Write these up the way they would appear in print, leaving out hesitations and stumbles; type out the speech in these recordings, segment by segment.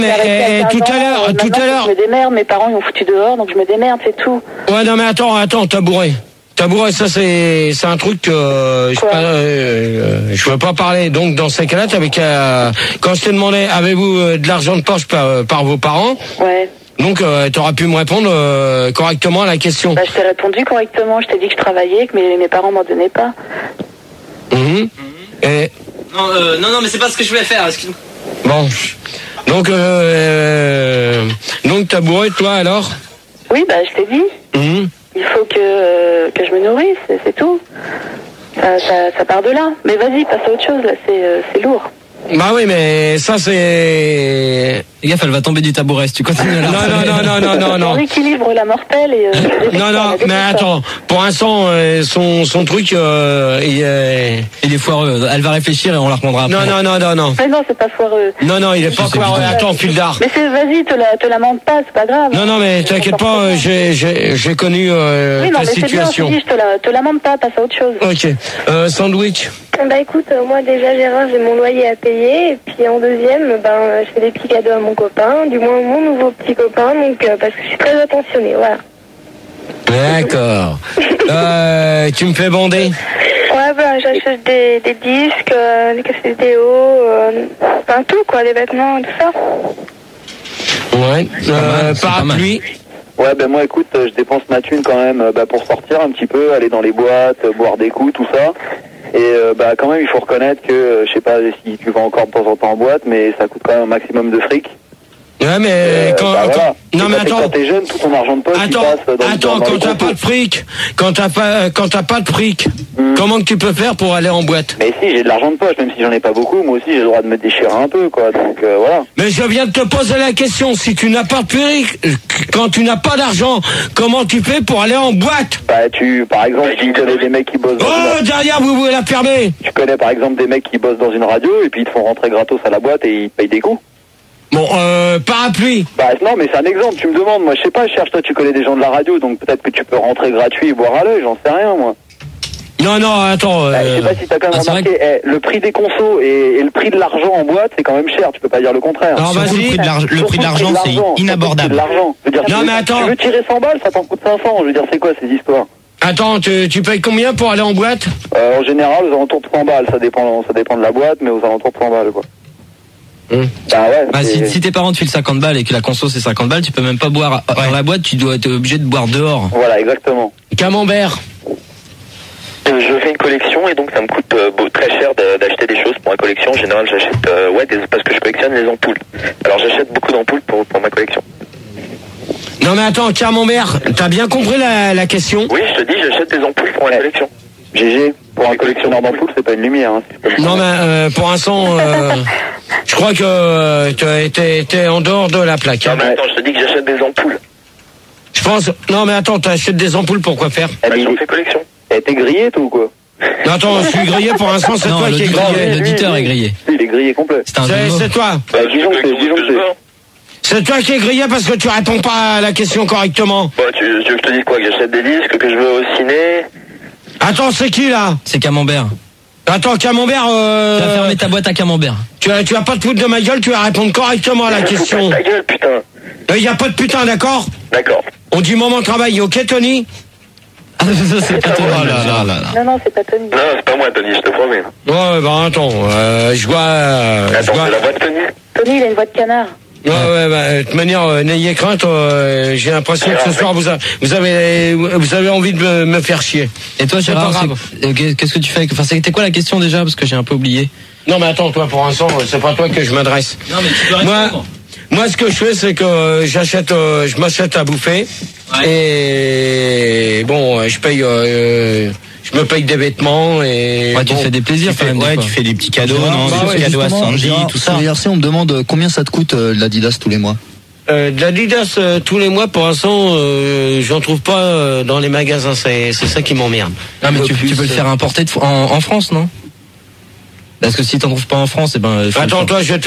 mais tout à l'heure. Je me démerde, mes parents ils m'ont foutu dehors, donc je me démerde, c'est tout. Ouais, non mais attends, tabouret, ça c'est un truc que je veux pas parler. Donc dans ces cas-là, quand je t'ai demandé avez-vous de l'argent de poche par vos parents? Ouais. Donc t'aurais pu me répondre correctement à la question. Bah je t'ai répondu correctement, je t'ai dit que je travaillais, que mes parents m'en donnaient pas. Et... Non, mais c'est pas ce que je voulais faire, excuse-moi. Bon. Donc tabouret, toi alors? Oui, bah je t'ai dit. Il faut que je me nourrisse, c'est tout. Ça part de là. Mais vas-y, passe à autre chose, là, c'est lourd. Bah oui, mais ça c'est... Les gars, elle va tomber du tabouret si tu continues là. Non. On équilibre la mortelle et... non, mais attends. Pour l'instant, son truc, il est foireux. Elle va réfléchir et on la reprendra après. Non. Mais non, c'est pas foireux. Non, il est pas foireux. Attends, fil d'art. Mais vas-y, te la mente pas, c'est pas grave. Non, mais t'inquiète pas, j'ai connu ta situation. Oui, non, mais c'est bien, je te la mente pas, passe à autre chose. Ok. Sandwich. Bah écoute, moi déjà Gérard, j'ai mon loyer à payer, et puis en deuxième, je fais des petits cadeaux à mon copain, du moins mon nouveau petit copain, donc parce que je suis très attentionnée, voilà. D'accord. Tu me fais bander? Ouais, bah j'achète des disques, des cassettes vidéo, enfin tout quoi, des vêtements, tout ça. Ouais, parapluie. Ouais, ben moi écoute, je dépense ma thune quand même pour sortir un petit peu, aller dans les boîtes, boire des coups, tout ça. Et quand même il faut reconnaître que je sais pas si tu vas encore de temps en temps en boîte, mais ça coûte quand même un maximum de fric. Ouais, mais voilà. Non mais attends, quand t'es jeune, tout ton argent de poche il passe dans quand t'as pas de fric, quand t'as pas de fric, comment que tu peux faire pour aller en boîte? Mais si, j'ai de l'argent de poche, même si j'en ai pas beaucoup, moi aussi j'ai le droit de me déchirer un peu quoi, donc voilà. Mais je viens de te poser la question, si tu n'as pas de fric, quand tu n'as pas d'argent, comment tu fais pour aller en boîte? Bah par exemple, tu connais des mecs qui bossent derrière vous pouvez la fermer. Tu connais par exemple des mecs qui bossent dans une radio et puis ils te font rentrer gratos à la boîte et ils payent des coups. Bon, parapluie. Bah non, mais c'est un exemple, tu me demandes, moi je sais pas, je cherche, toi tu connais des gens de la radio, donc peut-être que tu peux rentrer gratuit et boire à l'œil, j'en sais rien moi. Non, attends. Je sais pas si t'as quand même remarqué, le prix des consos et le prix de l'argent en boîte, c'est quand même cher, tu peux pas dire le contraire. Non, vas-y. Le prix de l'argent, c'est inabordable. Mais attends. Tu veux tirer 100 balles, ça t'en coûte 500, je veux dire, c'est quoi ces histoires? Attends, tu payes combien pour aller en boîte? En général, aux alentours de 100 balles, ça dépend de la boîte, mais aux alentours de 100 balles, quoi. Si tes parents te filent 50 balles et que la conso c'est 50 balles, tu peux même pas boire dans la boîte, tu dois être obligé de boire dehors. Voilà, exactement. Camembert. Je fais une collection et donc ça me coûte très cher d'acheter des choses pour ma collection. En général, j'achète parce que je collectionne les ampoules. Alors j'achète beaucoup d'ampoules pour ma collection. Non mais attends, Camembert, t'as bien compris la question? Oui, je te dis, j'achète des ampoules pour ma collection. GG, pour un collectionneur d'ampoules, c'est pas une lumière. Hein, non mais pour l'instant, je crois que t'es en dehors de la plaque. Non mais attends, je te dis que j'achète des ampoules. Je pense... Non mais attends, t'achètes des ampoules pour quoi faire? J'en fais collection. T'es grillé toi ou quoi? Non attends, je suis grillé pour l'instant, c'est toi qui es grillé. L'auditeur est grillé. Il est grillé complet. C'est toi. Disons que c'est toi qui es grillé parce que tu réponds pas à la question correctement. Tu veux que je te dise quoi? Que j'achète des disques, que je vais au ciné? Attends, c'est qui là? C'est Camembert. Attends, Camembert, Tu vas fermer ta boîte à Camembert. Tu vas pas te foutre de ma gueule, tu vas répondre correctement à la question. Ta gueule, putain. Il y a pas de putain, d'accord? D'accord. On dit moment de travail, ok Tony? C'est pas Tony. Non, c'est pas Tony. Non, c'est pas moi Tony, je te promets. Ouais, bah attends, je vois... Attends, c'est la voix de Tony? Tony, il a une voix de canard. Ouais, de toute manière, n'ayez crainte, j'ai l'impression que ce soir vous avez envie de me faire chier. Et toi Gérard, qu'est-ce que tu fais? Enfin, c'était quoi la question déjà? Parce que j'ai un peu oublié. Non mais attends, toi pour l'instant, c'est pas toi que je m'adresse. Non mais tu peux répondre. Moi ce que je fais c'est que je m'achète à bouffer et bon, je me paye des vêtements et tu fais des plaisirs quand même. Tu fais des petits cadeaux, des cadeaux à Sandy, tout ça. On me demande combien ça te coûte l'Adidas tous les mois. De l'Adidas tous les mois, pour l'instant, j'en trouve pas dans les magasins. C'est ça qui m'emmerde. Non mais tu peux le faire importer en France, non? Parce que si t'en trouves pas en France, attends, toi, je vais te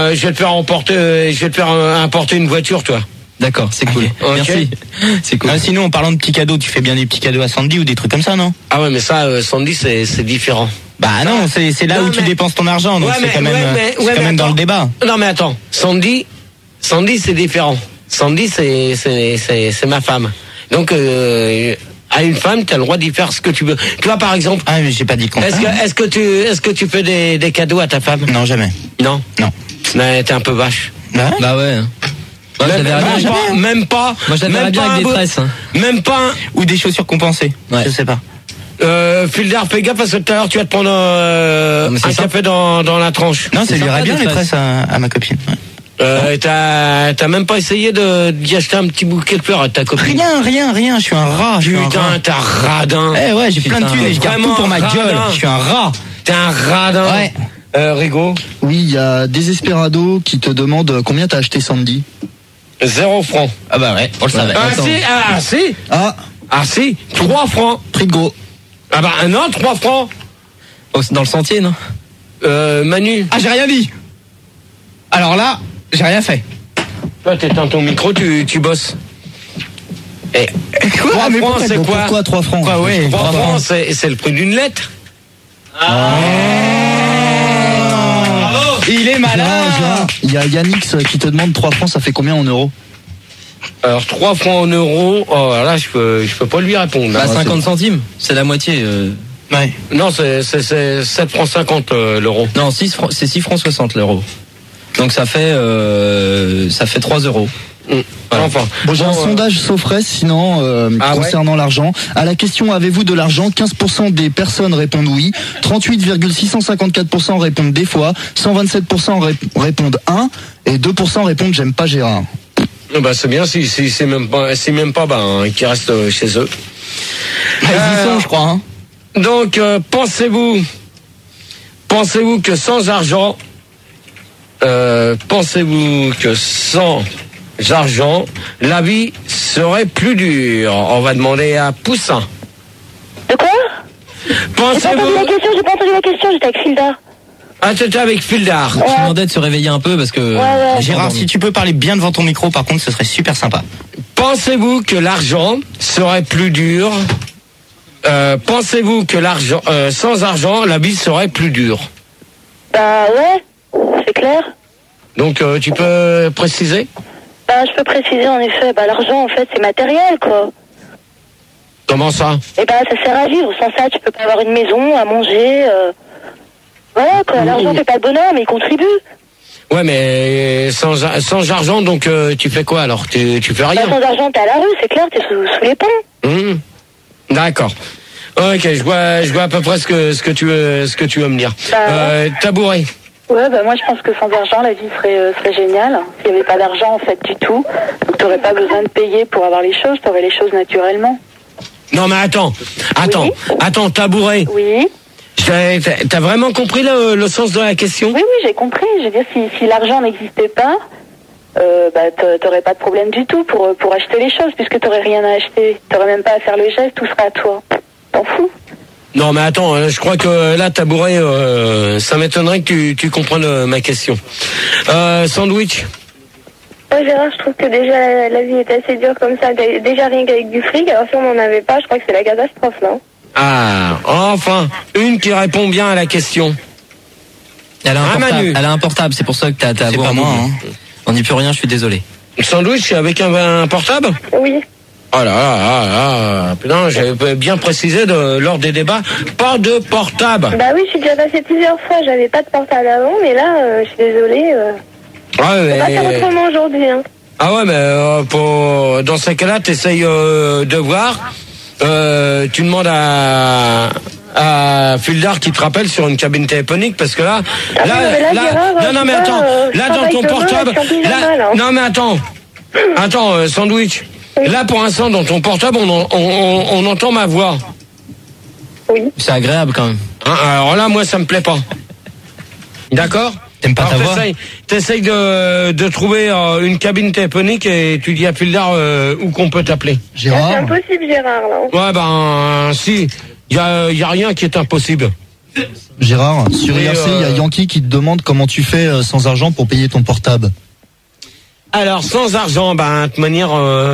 faire importer une voiture, toi. D'accord, c'est cool. Okay. Merci. C'est cool. Sinon, en parlant de petits cadeaux, tu fais bien des petits cadeaux à Sandy ou des trucs comme ça, non? Ah ouais, mais ça, Sandy, c'est différent. Bah non, c'est là où tu dépenses ton argent, donc c'est quand même dans le débat. Non mais attends, Sandy, Sandy, c'est différent. Sandy, c'est ma femme. Donc, à une femme, t'as le droit d'y faire ce que tu veux. Tu vois, par exemple. Ah, mais j'ai pas dit contraire. Est-ce que tu fais des cadeaux à ta femme? Non, jamais. Non. Non. Mais t'es un peu vache. Bah ouais. Moi, même pas. Moi, je l'avais bien avec des tresses. Hein. Même pas. Ou des chaussures compensées. Ouais. Je sais pas. Fildar, fais gaffe parce que tout à l'heure tu vas te prendre un café dans la tranche. Non, ça lui irait bien les tresses à ma copine. Ouais. T'as même pas essayé d'y acheter un petit bouquet de fleurs à ta copine? Rien, je suis un rat. Putain, t'es un radin. Eh ouais, j'ai plein de thunes et je garde tout pour ma gueule. Je suis un rat. T'es un radin. Ouais. Rigo? Oui, il y a Desesperado qui te demande combien t'as acheté Sandy. 0 francs. Ah bah ouais, on le savait. Ah si, 3 francs. Prix de gros. Ah bah non, 3 francs. Oh, c'est dans le sentier, non? Manu. Ah, j'ai rien dit. Alors là, j'ai rien fait. Toi, t'éteins ton micro, tu bosses. Et quoi? 3 mais francs, c'est quoi? Pourquoi 3 francs? Quoi, ouais, 3 francs, c'est le prix d'une lettre. Il est malin. Il y a Yannix qui te demande 3 francs, ça fait combien en euros? Alors 3 francs en euros, oh là je peux pas lui répondre. Bah 50 centimes, c'est la moitié. Ouais. Non, c'est 7 francs 50 l'euro. Non, c'est 6 francs 60 l'euro. Donc ça fait 3 euros. Voilà. Enfin, j'ai un sondage Sofres sinon concernant l'argent. À la question avez-vous de l'argent, 15% des personnes répondent oui, 38,654% répondent des fois, 127% répondent 1 et 2% répondent j'aime pas Gérard. Bah c'est bien si même pas qui restent chez eux. Ils y sont, je crois. Hein. Donc pensez-vous que sans argent la vie serait plus dure? On va demander à Poussin. De quoi? Pensez-vous? J'ai pas entendu la question, j'étais avec Fildar. Ah, t'étais avec Fildar. Je te demandais de se réveiller un peu parce que... Ouais. Gérard, si tu peux parler bien devant ton micro, par contre, ce serait super sympa. Pensez-vous que l'argent serait plus dur? Pensez-vous que sans argent, la vie serait plus dure? Bah ouais, c'est clair. Donc tu peux préciser? Bah je peux préciser en effet, bah l'argent en fait c'est matériel quoi. Comment ça? Et bah ça sert à vivre, sans ça tu peux pas avoir une maison, à manger, voilà quoi, l'argent fait pas le bonheur mais il contribue. Ouais mais sans argent donc tu fais quoi alors? Tu fais rien? Bah, sans argent t'es à la rue, c'est clair, t'es sous les ponts. D'accord. Ok, je vois à peu près ce que tu veux me dire. Tabouret. Ouais, bah moi je pense que sans argent la vie serait géniale. S'il n'y avait pas d'argent en fait du tout, donc t'aurais pas besoin de payer pour avoir les choses, t'aurais les choses naturellement. Non mais attends, Tabouret. Oui. T'as vraiment compris le sens de la question? Oui, j'ai compris. Je veux dire, si l'argent n'existait pas, t'aurais pas de problème du tout pour acheter les choses, puisque t'aurais rien à acheter. T'aurais même pas à faire le geste, tout serait à toi. T'en fous? Non mais attends, je crois que là Tabouret, ça m'étonnerait que tu comprennes ma question. Sandwich. Ouais, Gérard, je trouve que déjà la vie est assez dure comme ça, déjà rien qu'avec du fric, alors si on n'en avait pas, je crois que c'est la catastrophe, non? Ah, enfin, une qui répond bien à la question. Elle a un portable, c'est pour ça que t'as C'est pas moi, hein. On n'y peut rien, je suis désolé. Sandwich avec un portable? Oui. Oh là, putain, j'avais bien précisé lors des débats, pas de portable. Bah oui, je suis déjà passé plusieurs fois, j'avais pas de portable avant, mais là, je suis désolée. Ouais, pas faire autrement aujourd'hui, hein. Ah ouais, mais dans ces cas-là, t'essayes de voir. Tu demandes à Fildar qui te rappelle sur une cabine téléphonique parce que là, non mais attends, là dans ton portable, non mais attends, Sandwich. Oui. Là pour l'instant dans ton portable on entend ma voix. Oui. C'est agréable quand même. Alors là moi ça me plaît pas. D'accord? T'aimes pas ta voix? T'essayes de trouver une cabine téléphonique et tu dis à Fildar où qu'on peut t'appeler. Gérard. C'est impossible, Gérard, là. Ouais si, y a rien qui est impossible. Gérard, sur IRC, il y a Yankee qui te demande comment tu fais sans argent pour payer ton portable. Alors sans argent, de toute manière,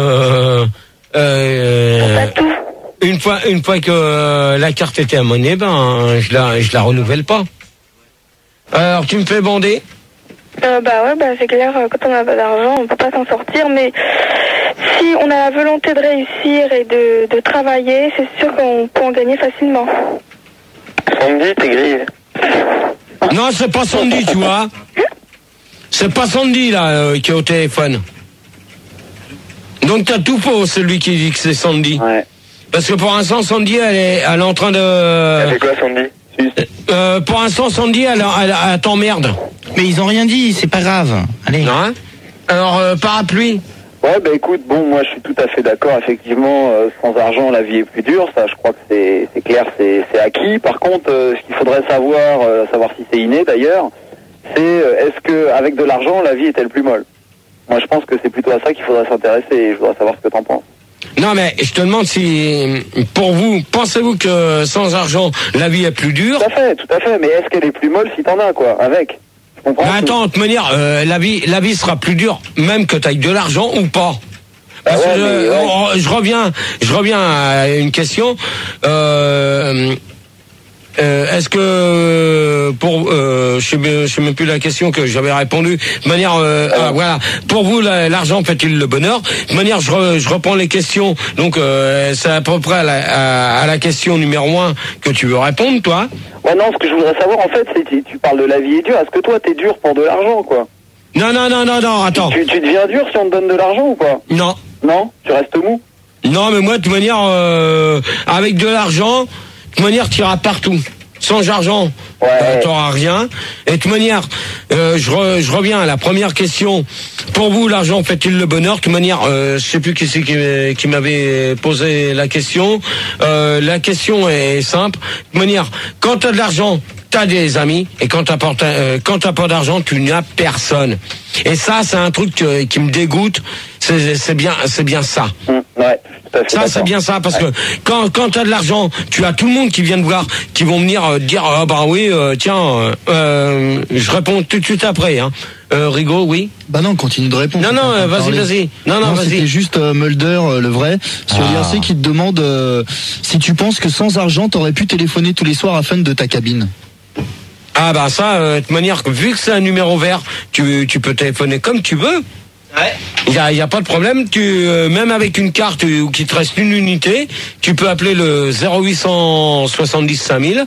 une fois que la carte était à monnaie, je la renouvelle pas. Alors tu me fais bander. C'est clair, quand on n'a pas d'argent, on peut pas s'en sortir, mais si on a la volonté de réussir et de travailler, c'est sûr qu'on peut en gagner facilement. Sandy, t'es grillé. Non, c'est pas Sandy, tu vois. C'est pas Sandy, là, qui est au téléphone. Donc t'as tout faux, celui qui dit que c'est Sandy. Ouais. Parce que pour l'instant, Sandy, elle est en train de... Elle fait quoi, Sandy? Pour l'instant, Sandy, elle t'emmerde. Mais ils ont rien dit, c'est pas grave. Allez. Hein? Alors, parapluie. Ouais, écoute, moi je suis tout à fait d'accord, effectivement, sans argent la vie est plus dure, ça je crois que c'est clair, c'est acquis. Par contre, ce qu'il faudrait savoir si c'est inné d'ailleurs, c'est est-ce que avec de l'argent la vie est-elle plus molle? Moi je pense que c'est plutôt à ça qu'il faudrait s'intéresser et je voudrais savoir ce que t'en penses. Non mais je te demande si, pour vous, pensez-vous que sans argent la vie est plus dure? Tout à fait, mais est-ce qu'elle est plus molle si t'en as quoi, avec? Mais attends, de manière, la vie sera plus dure, même que t'aies de l'argent ou pas. Parce que je reviens à une question. Est-ce que je sais même plus la question que j'avais répondu. De manière, voilà. Pour vous, l'argent fait-il le bonheur? De manière, je reprends les questions. Donc, c'est à peu près à la question numéro 1 que tu veux répondre, toi. Ouais, non, ce que je voudrais savoir, en fait, c'est tu parles de la vie est dure. Est-ce que toi, t'es dur pour de l'argent, quoi? Non, attends. Tu deviens dur si on te donne de l'argent ou pas? Non. Non? Tu restes mou? Non, mais moi, de toute manière, avec de l'argent, de toute manière, tu iras partout. Sans argent, t'auras rien. Et de toute manière, je reviens à la première question. Pour vous, l'argent fait-il le bonheur? De toute manière, je sais plus qui c'est qui m'avait posé la question. La question est simple. De toute manière, quand t'as de l'argent, t'as des amis, et quand t'as pas d'argent, tu n'as personne. Et ça, c'est un truc qui me dégoûte. C'est bien ça. Ouais. Ça, c'est bien ça, parce que quand t'as de l'argent, tu as tout le monde qui vient te voir, qui vont venir dire, ah bah oui, tiens, je réponds tout de suite après, hein. Rigaud, oui. Bah non, continue de répondre. Non, vas-y. Non, vas-y. C'était juste Mulder, le vrai, sur l'IRC qui te demande si tu penses que sans argent, t'aurais pu téléphoner tous les soirs à Fun de ta cabine. Ah bah ça, de toute manière, vu que c'est un numéro vert, tu peux téléphoner comme tu veux. Ouais. Il y a pas de problème. Même avec une carte où qu'il te reste une unité, tu peux appeler le 0870 5000.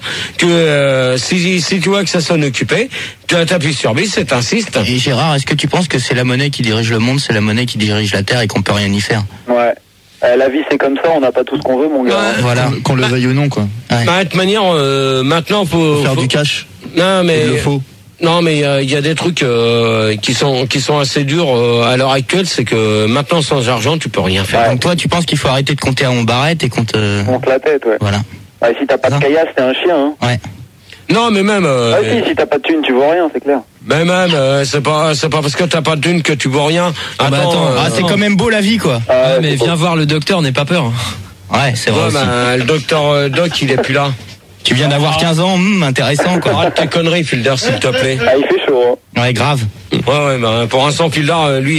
Si tu vois que ça sonne occupé, tu appuies sur bis et t'insistes. Et Gérard, est-ce que tu penses que c'est la monnaie qui dirige le monde, c'est la monnaie qui dirige la terre et qu'on peut rien y faire? Ouais. La vie c'est comme ça, on n'a pas tout ce qu'on veut, mon gars. Voilà, qu'on le veuille ou non, quoi. Ouais. Bah, de toute manière, maintenant faut faire du cash. Non mais il le faut. Non, mais il y a des trucs qui sont assez durs à l'heure actuelle, c'est que maintenant sans argent tu peux rien faire. Ouais. Donc toi tu penses qu'il faut arrêter de compter en barrette et qu'on te monte la tête, ouais. Voilà. Ouais, si t'as pas de caillasse, t'es un chien, hein. Ouais. Non, mais même si t'as pas de thune, tu vois rien, c'est clair. Mais même c'est pas parce que t'as pas de thune que tu vois rien. Attends, c'est quand même beau la vie, quoi. Mais viens voir le docteur, n'aie pas peur. Ouais, c'est vrai. Le docteur Doc, il est plus là. Tu viens d'avoir 15 ans, intéressant, quoi. Arrête tes conneries, Filder, s'il te plaît. Ah, il fait chaud, hein. Ouais, grave. Ouais, bah, pour l'instant, Filder, lui,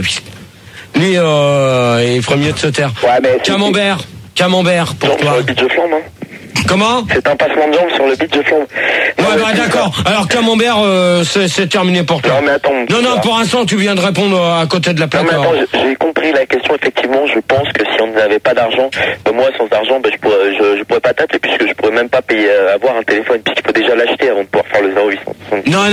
il ferait mieux de se taire. Ouais, mais Camembert, pour toi. Sur le beach de Flandre, hein. Comment? C'est un passement de jambes sur le beach de Flandre. Ouais, bah d'accord. Alors Camembert, c'est terminé pour toi. Non, mais attends. Non, pour l'instant, tu viens de répondre à côté de la plaque. Non, mais attends, j'ai compris la question, effectivement. Je pense que si on n'avait pas d'argent, moi, sans argent, je pourrais pas t'appeler puisque je pourrais même pas payer, avoir un téléphone puisqu'il faut déjà l'acheter avant de pouvoir faire le 0800. Non.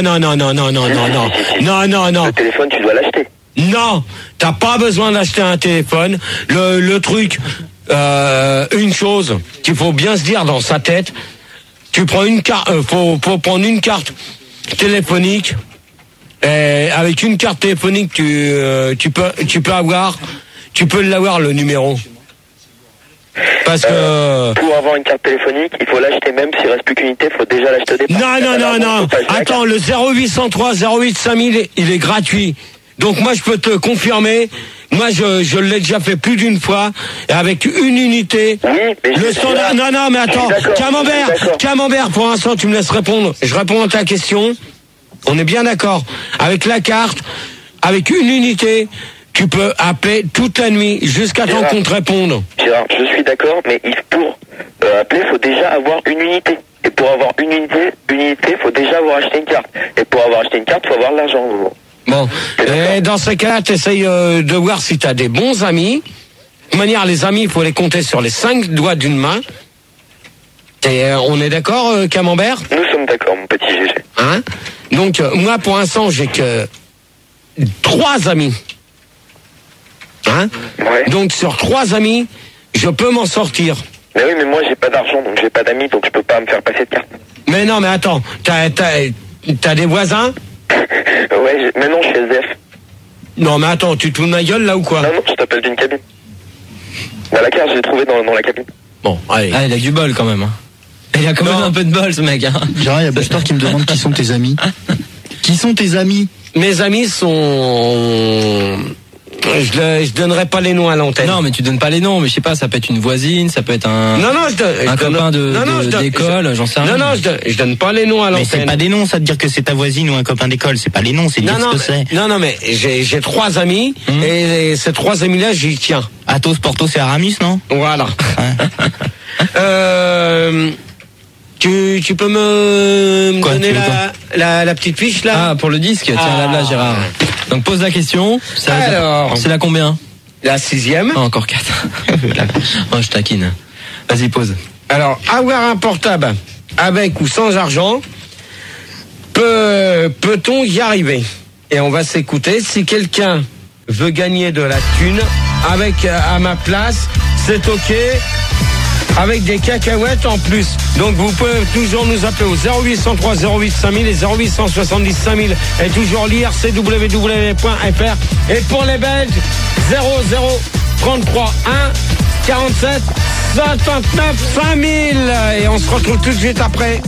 Le téléphone, tu dois l'acheter. Non, t'as pas besoin d'acheter un téléphone. Le truc, une chose qu'il faut bien se dire dans sa tête, tu prends une carte, faut prendre une carte téléphonique. Et avec une carte téléphonique, tu peux l'avoir le numéro. Parce que pour avoir une carte téléphonique, il faut l'acheter même s'il reste plus qu'unité, il faut déjà l'acheter au départ. Non. Attends, le 0803 08 5000, il est gratuit. Donc moi je peux te confirmer, moi je l'ai déjà fait plus d'une fois, et avec une unité. Oui, mais le standard. Non, mais attends, Camembert, pour l'instant tu me laisses répondre. Je réponds à ta question. On est bien d'accord. Avec la carte, avec une unité, tu peux appeler toute la nuit jusqu'à temps qu'on te réponde. Gérard, je suis d'accord, mais pour appeler, il faut déjà avoir une unité. Et pour avoir une unité, il faut déjà avoir acheté une carte. Et pour avoir acheté une carte, faut avoir l'argent. Bon, et dans ce cas-là, t'essayes de voir si t'as des bons amis. De toute manière, les amis, il faut les compter sur les 5 doigts d'une main. On est d'accord, Camembert ? Nous sommes d'accord, mon petit GG. Hein ? Donc, moi, pour l'instant, j'ai que 3 amis. Hein ? Ouais. Donc, sur 3 amis, je peux m'en sortir. Mais oui, mais moi, j'ai pas d'argent, donc j'ai pas d'amis, donc je peux pas me faire passer de carte. Mais non, mais attends, t'as des voisins ? Ouais, mais non, je suis SDF. Non, mais attends, tu te fous de ma gueule, là, ou quoi ? Non, je t'appelle d'une cabine. Bah, la carte, je l'ai trouvée dans la cabine. Bon, allez. Ah, il a du bol quand même. Hein. Il a quand même un peu de bol, ce mec. Hein. Gérard, il y a Buster qui me demande qui sont tes amis. Qui sont tes amis ? Mes amis sont... Je donnerai pas les noms à l'antenne. Non, mais tu donnes pas les noms, mais je sais pas, ça peut être une voisine, ça peut être un copain d'école, j'en sais rien. Non, je donne pas les noms à l'antenne. Mais c'est pas des noms, ça de dire que c'est ta voisine ou un copain d'école, c'est pas les noms, c'est dire ce que c'est. Non, mais j'ai 3 amis, et ces 3 amis-là, j'y tiens. Athos, Porthos et Aramis, non ? Voilà. Tu peux me donner la petite fiche, là ? Ah, pour le disque, tiens, là, Gérard. Donc pose la question. Alors, c'est la combien ? La 6e. Oh, encore 4. Oh, je taquine. Vas-y, pose. Alors, avoir un portable avec ou sans argent, peut-on y arriver ? Et on va s'écouter. Si quelqu'un veut gagner de la thune avec à ma place, c'est ok. Avec des cacahuètes en plus. Donc vous pouvez toujours nous appeler au 0803 08 5000 et 0870 5000 et toujours l'IRC-www.fr. Et pour les Belges, 0033 1 47 59 5000. Et on se retrouve tout de suite après.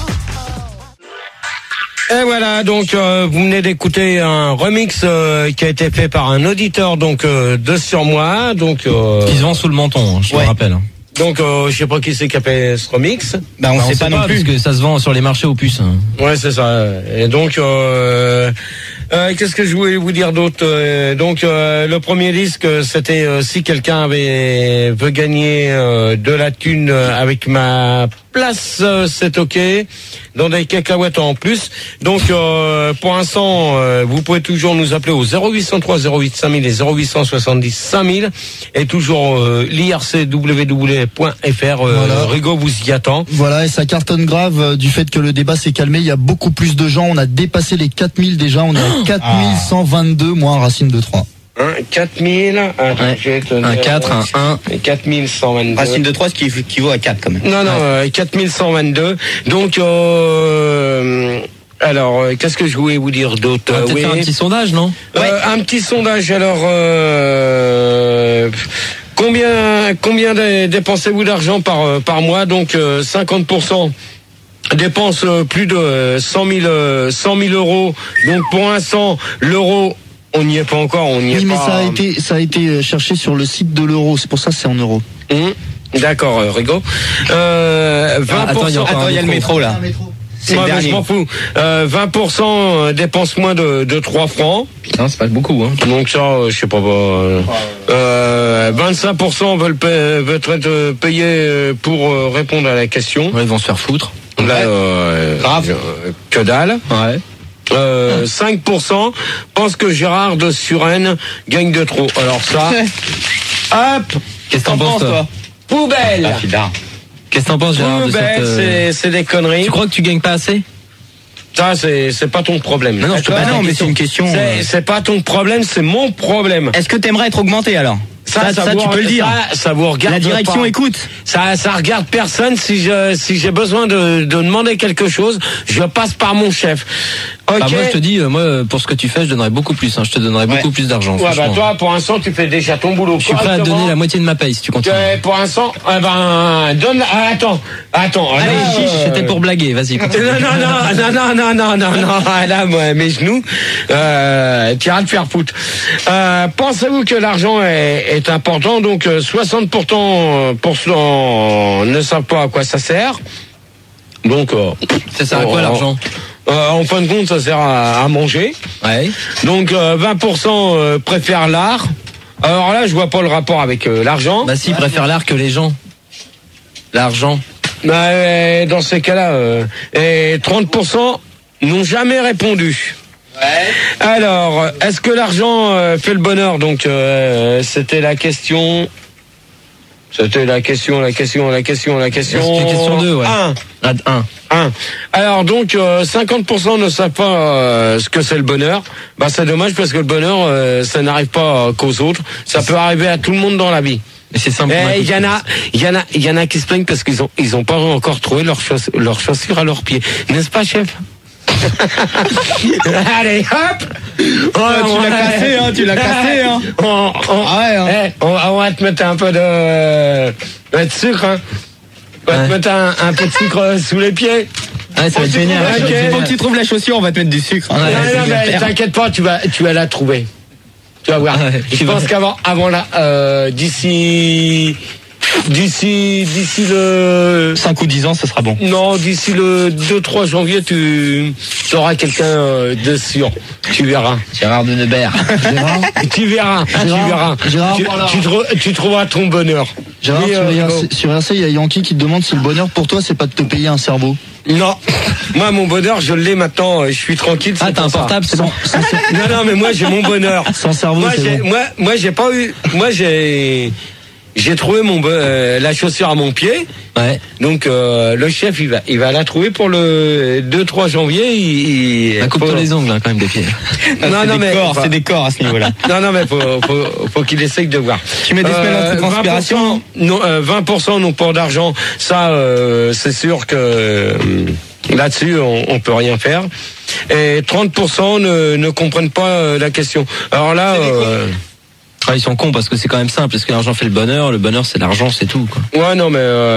Et voilà, donc vous venez d'écouter un remix qui a été fait par un auditeur donc de Sur Moi, donc qui se vend sous le menton, je me rappelle. Donc je sais pas qui c'est qui a fait ce remix. Bah on sait pas non plus, parce que ça se vend sur les marchés aux puces. Ouais, c'est ça. Et donc qu'est-ce que je voulais vous dire d'autre ? Donc le premier disque, c'était si quelqu'un veut gagner de la thune avec ma place, c'est ok. Dans des cacahuètes en plus. Donc pour l'instant, vous pouvez toujours nous appeler au 0803 08 5000 et 0870 5000 et toujours l'IRC-www.fr. Voilà. Rigaud vous y attend. Voilà, et ça cartonne grave du fait que le débat s'est calmé. Il y a beaucoup plus de gens. On a dépassé les 4000 déjà. On est à 4122, moins Racine de 3. 4000, un 4, un 1. 4122. Racine de 3, ce qui équivaut à 4 quand même. Non, 4122. Donc, alors, qu'est-ce que je voulais vous dire d'autre ? On va peut-être faire un petit sondage, non ? Un petit sondage, alors... Combien dépensez-vous d'argent par mois ? Donc, 50% dépense plus de 100 000 euros. Donc, pour l'instant, l'euro... On n'y est pas encore, mais ça a été cherché sur le site de l'euro, c'est pour ça que c'est en euros. D'accord, Rigaud. 20%. Attends, il y a le métro là. C'est le dernier. Je m'en fous. 20% dépense moins de 3 francs. Putain, c'est pas beaucoup, hein. Donc ça, je sais pas. 25% veulent être payés pour répondre à la question. Ouais, ils vont se faire foutre. Là, grave. Que dalle. Ouais. 5% pensent que Gérard de Suresnes gagne de trop. Alors ça, hop. Qu'est-ce que t'en penses, toi ? Poubelle. Qu'est-ce que t'en penses, Gérard ? Poubelle, c'est des conneries. Tu crois que tu gagnes pas assez ? Ça, c'est pas ton problème. Non, mais c'est une question. C'est pas ton problème, c'est mon problème. Est-ce que t'aimerais être augmenté alors ? Ça, tu peux le dire. Ça vous regarde. La direction pas. écoute. Ça regarde personne. Si j'ai besoin de demander quelque chose, je passe par mon chef. Okay. Bah moi je te dis, moi pour ce que tu fais, je donnerais beaucoup plus. Je te donnerais beaucoup plus d'argent. Ouais, bah toi, pour l'instant, tu fais déjà ton boulot. Je suis prêt à donner la moitié de ma paye si tu continues. Pour l'instant, donne. Attends. Allez, chiche, c'était pour blaguer. Vas-y. Continue. Non. Là, moi, mes genoux, tu iras te faire foutre. Pensez-vous que l'argent est important? Donc 60% ne savent pas à quoi ça sert. Donc ça sert à quoi l'argent? En fin de compte, ça sert à manger. Ouais. Donc 20% préfèrent l'art. Alors là, je vois pas le rapport avec l'argent. Bah si, ils préfèrent l'art que les gens. L'argent. Bah, dans ces cas-là, et 30% n'ont jamais répondu. Alors, est-ce que l'argent fait le bonheur? Donc, c'était la question. C'était la question. C'est question 2, ouais. 1. Alors donc 50% ne savent pas ce que c'est le bonheur. Bah c'est dommage parce que le bonheur ça n'arrive pas qu'aux autres. Ça peut arriver à tout le monde dans la vie. Mais c'est simple. Il y en a qui se plaignent parce qu'ils ont pas encore trouvé leurs chaussures à leurs pieds. N'est-ce pas, chef? Allez, hop! Tu l'as cassé, hein. On va te mettre un peu de sucre, hein. On va te mettre un peu de sucre sous les pieds. Ouais, ça va être génial. Faut que tu trouves la chaussure, on va te mettre du sucre. Non, mais t'inquiète pas, tu vas la trouver. Tu vas voir. Je pense qu'avant là, d'ici le 5 ou 10 ans, ce sera bon. Non, d'ici le 2-3 janvier, tu auras quelqu'un de sûr. Tu verras. Gérard de Nebert. Tu verras. Tu trouveras ton bonheur. Gérard, sur RC, il y a Yankee qui te demande si le bonheur pour toi, c'est pas de te payer un cerveau. Non. Moi, mon bonheur, je l'ai maintenant. Je suis tranquille. Ah, t'as un portable, c'est bon. Non, mais moi, j'ai mon bonheur. Sans cerveau, moi, j'ai pas eu. Moi, j'ai trouvé la chaussure à mon pied. Ouais. Donc le chef il va la trouver pour le 2-3 janvier. Coupe-toi les ongles hein, quand même des pieds. C'est des corps à ce niveau-là. Non mais faut qu'il essaye de voir. Tu mets des semaines de transpiration. 20% non pour d'argent. Ça c'est sûr que là-dessus on peut rien faire. Et 30% ne comprennent pas la question. Alors là. Ils sont cons parce que c'est quand même simple. Est-ce que l'argent fait le bonheur c'est l'argent, c'est tout, quoi. Ouais, non, mais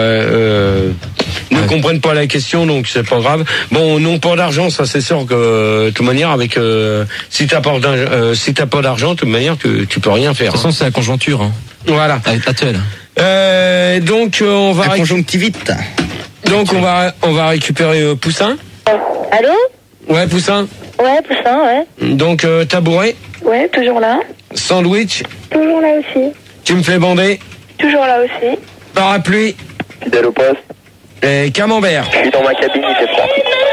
ne comprennent pas la question, donc c'est pas grave. Bon, non pas d'argent, ça c'est sûr que de toute manière, avec si t'as pas d'argent, de toute manière, tu peux rien faire. De toute façon, c'est la conjoncture. Hein. Voilà. Avec Patel. Donc on va. La conjonctivite. Donc on va récupérer Poussin. Allô? Ouais, Poussin. Ouais, Poussin, ouais. Donc tabouret. Ouais, toujours là. Sandwich. Toujours là aussi. Tu me fais bander. Toujours là aussi. Parapluie. Fidèle au poste. Et camembert. Je suis dans ma cabine, il fait froid.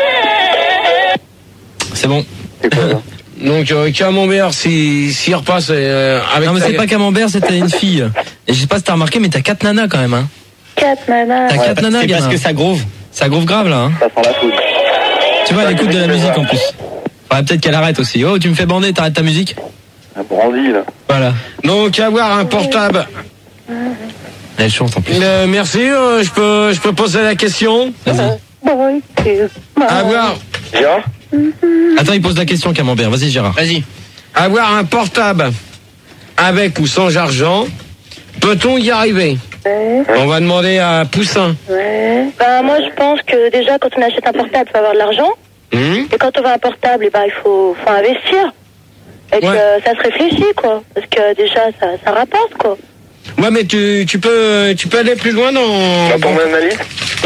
C'est bon. C'est quoi, là? Donc camembert, s'il repasse avec. Non mais c'est pas camembert, c'était une fille. Et je sais pas si t'as remarqué, mais t'as 4 nanas quand même. Hein. 4 nanas. T'as 4 nanas, C'est gamin. parce que ça groove. Ça groove grave là. Hein. Ça sent la foudre. Tu vois, elle écoute de la musique en plus. Ouais, peut-être qu'elle arrête aussi. Oh, tu me fais bander, t'arrêtes ta musique. Un brandy, là. Voilà. Donc avoir un portable. Elle chante en plus. Merci, je peux poser la question. Vas-y. Avoir Gérard? Attends, il pose la question, camembert. Vas-y, Gérard. Vas-y. Avoir un portable avec ou sans argent, peut-on y arriver? On va demander à Poussin. Ouais. Moi, je pense que déjà, quand on achète un portable, il faut avoir de l'argent. Et quand on veut un portable, il faut investir. Et que ça se réfléchit, quoi. Parce que déjà, ça rapporte, quoi. Ouais, mais tu peux aller plus loin dans. Pas pour mon analyse?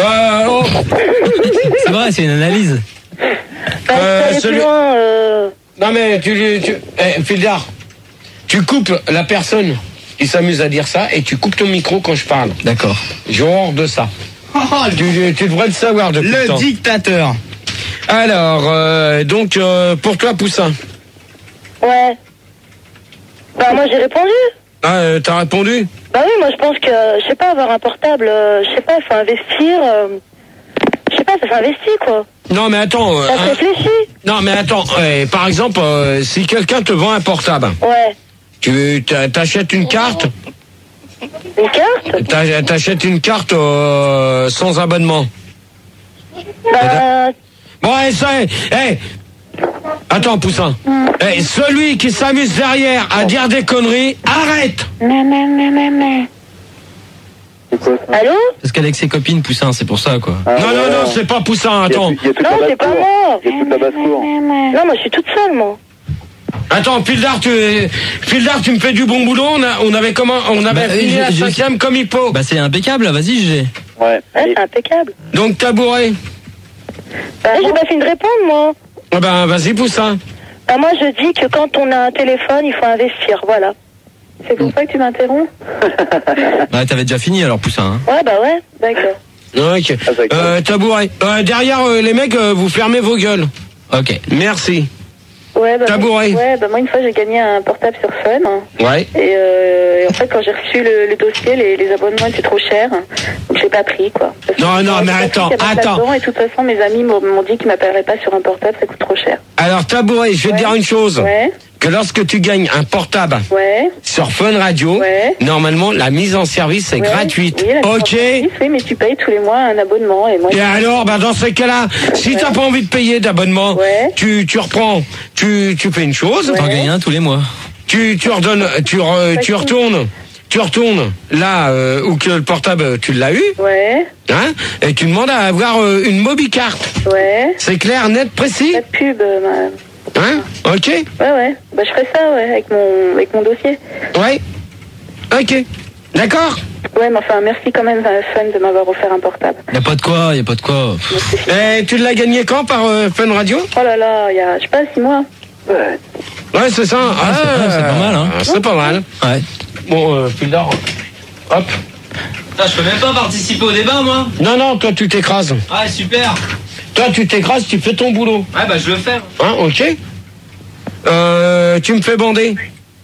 C'est vrai, c'est une analyse. Aller plus loin, Non, mais Fildar, tu coupes la personne qui s'amuse à dire ça et tu coupes ton micro quand je parle. D'accord. J'ai horreur de ça. Tu devrais le savoir depuis le temps. Le dictateur. Alors, donc, pour toi, Poussin. ouais. Moi, j'ai répondu. Ah, t'as répondu? Bah oui, moi, je pense que, je sais pas, avoir un portable, je sais pas, il faut investir. Je sais pas, ça s'investit, quoi. Non, mais attends. Ça se réfléchit. Non, mais attends. Par exemple, si quelqu'un te vend un portable, Ouais. tu t'achètes une carte. Une carte? T'achètes une carte sans abonnement. Bah, Bon, attends, Poussin. Celui qui s'amuse derrière à dire des conneries, arrête. C'est quoi, ça? allô? Parce qu'avec ses copines, Poussin, c'est pour ça, quoi. Ah, Non, c'est pas Poussin, attends. Il y a toute Non, la c'est pas basse-cour. moi. Il y a toute la basse-cour. Non, moi, je suis toute seule, moi. Attends, Fildar, tu me fais du bon boulot. On avait fini la 5e comme il faut. Bah, c'est impeccable, là. Vas-y, GG. Ouais. Ouais, c'est impeccable. Donc, tabouret. J'ai pas fini de répondre, moi. Ah ben, vas-y, Poussin. Moi, je dis que quand on a un téléphone, il faut investir, voilà. C'est pour ça que tu m'interromps? Bah, t'avais déjà fini, alors, Poussin. Hein. Ouais, bah ouais, d'accord. Ok. Tabouret. Derrière, les mecs, vous fermez vos gueules. Ok. Merci. Ouais, bah, Tabouret. Ouais, bah moi une fois j'ai gagné un portable sur Fun. Ouais. Et en fait quand j'ai reçu le dossier, les abonnements étaient trop chers. Donc j'ai pas pris quoi. Non, mais attends. Et de toute façon mes amis m'ont dit qu'ils m'appelleraient pas sur un portable, ça coûte trop cher. Alors Tabouret, je vais te dire une chose. Ouais. Que lorsque tu gagnes un portable sur Fun Radio, normalement la mise en service est gratuite. Oui, ok. Oui, mais tu payes tous les mois un abonnement. Et alors, dans ce cas-là, si t'as pas envie de payer d'abonnement, tu reprends, tu fais une chose. T'en gagnes un tous les mois. Tu redonnes, tu retournes là où que le portable tu l'as eu. Ouais. Hein, et tu demandes à avoir une mobicarte. Ouais. C'est clair, net, précis. Pas de pub. Hein? Ok. Ouais. Bah je ferai ça, avec mon dossier. Ouais. Ok. D'accord. Ouais, mais enfin, merci quand même, Fun, de m'avoir offert un portable. Y a pas de quoi. Et tu l'as gagné quand par Fun Radio? Oh là là, il y a, je sais pas, 6 mois. Ouais, c'est ça. C'est pas mal, hein. C'est pas mal. Ouais. Bon, Pildar. Hop. Putain, je peux même pas participer au débat, moi. Non, toi, tu t'écrases. Ah, super. Toi, tu t'écrases, tu fais ton boulot. Ouais, bah, je le fais. Hein, ok. Tu me fais bander.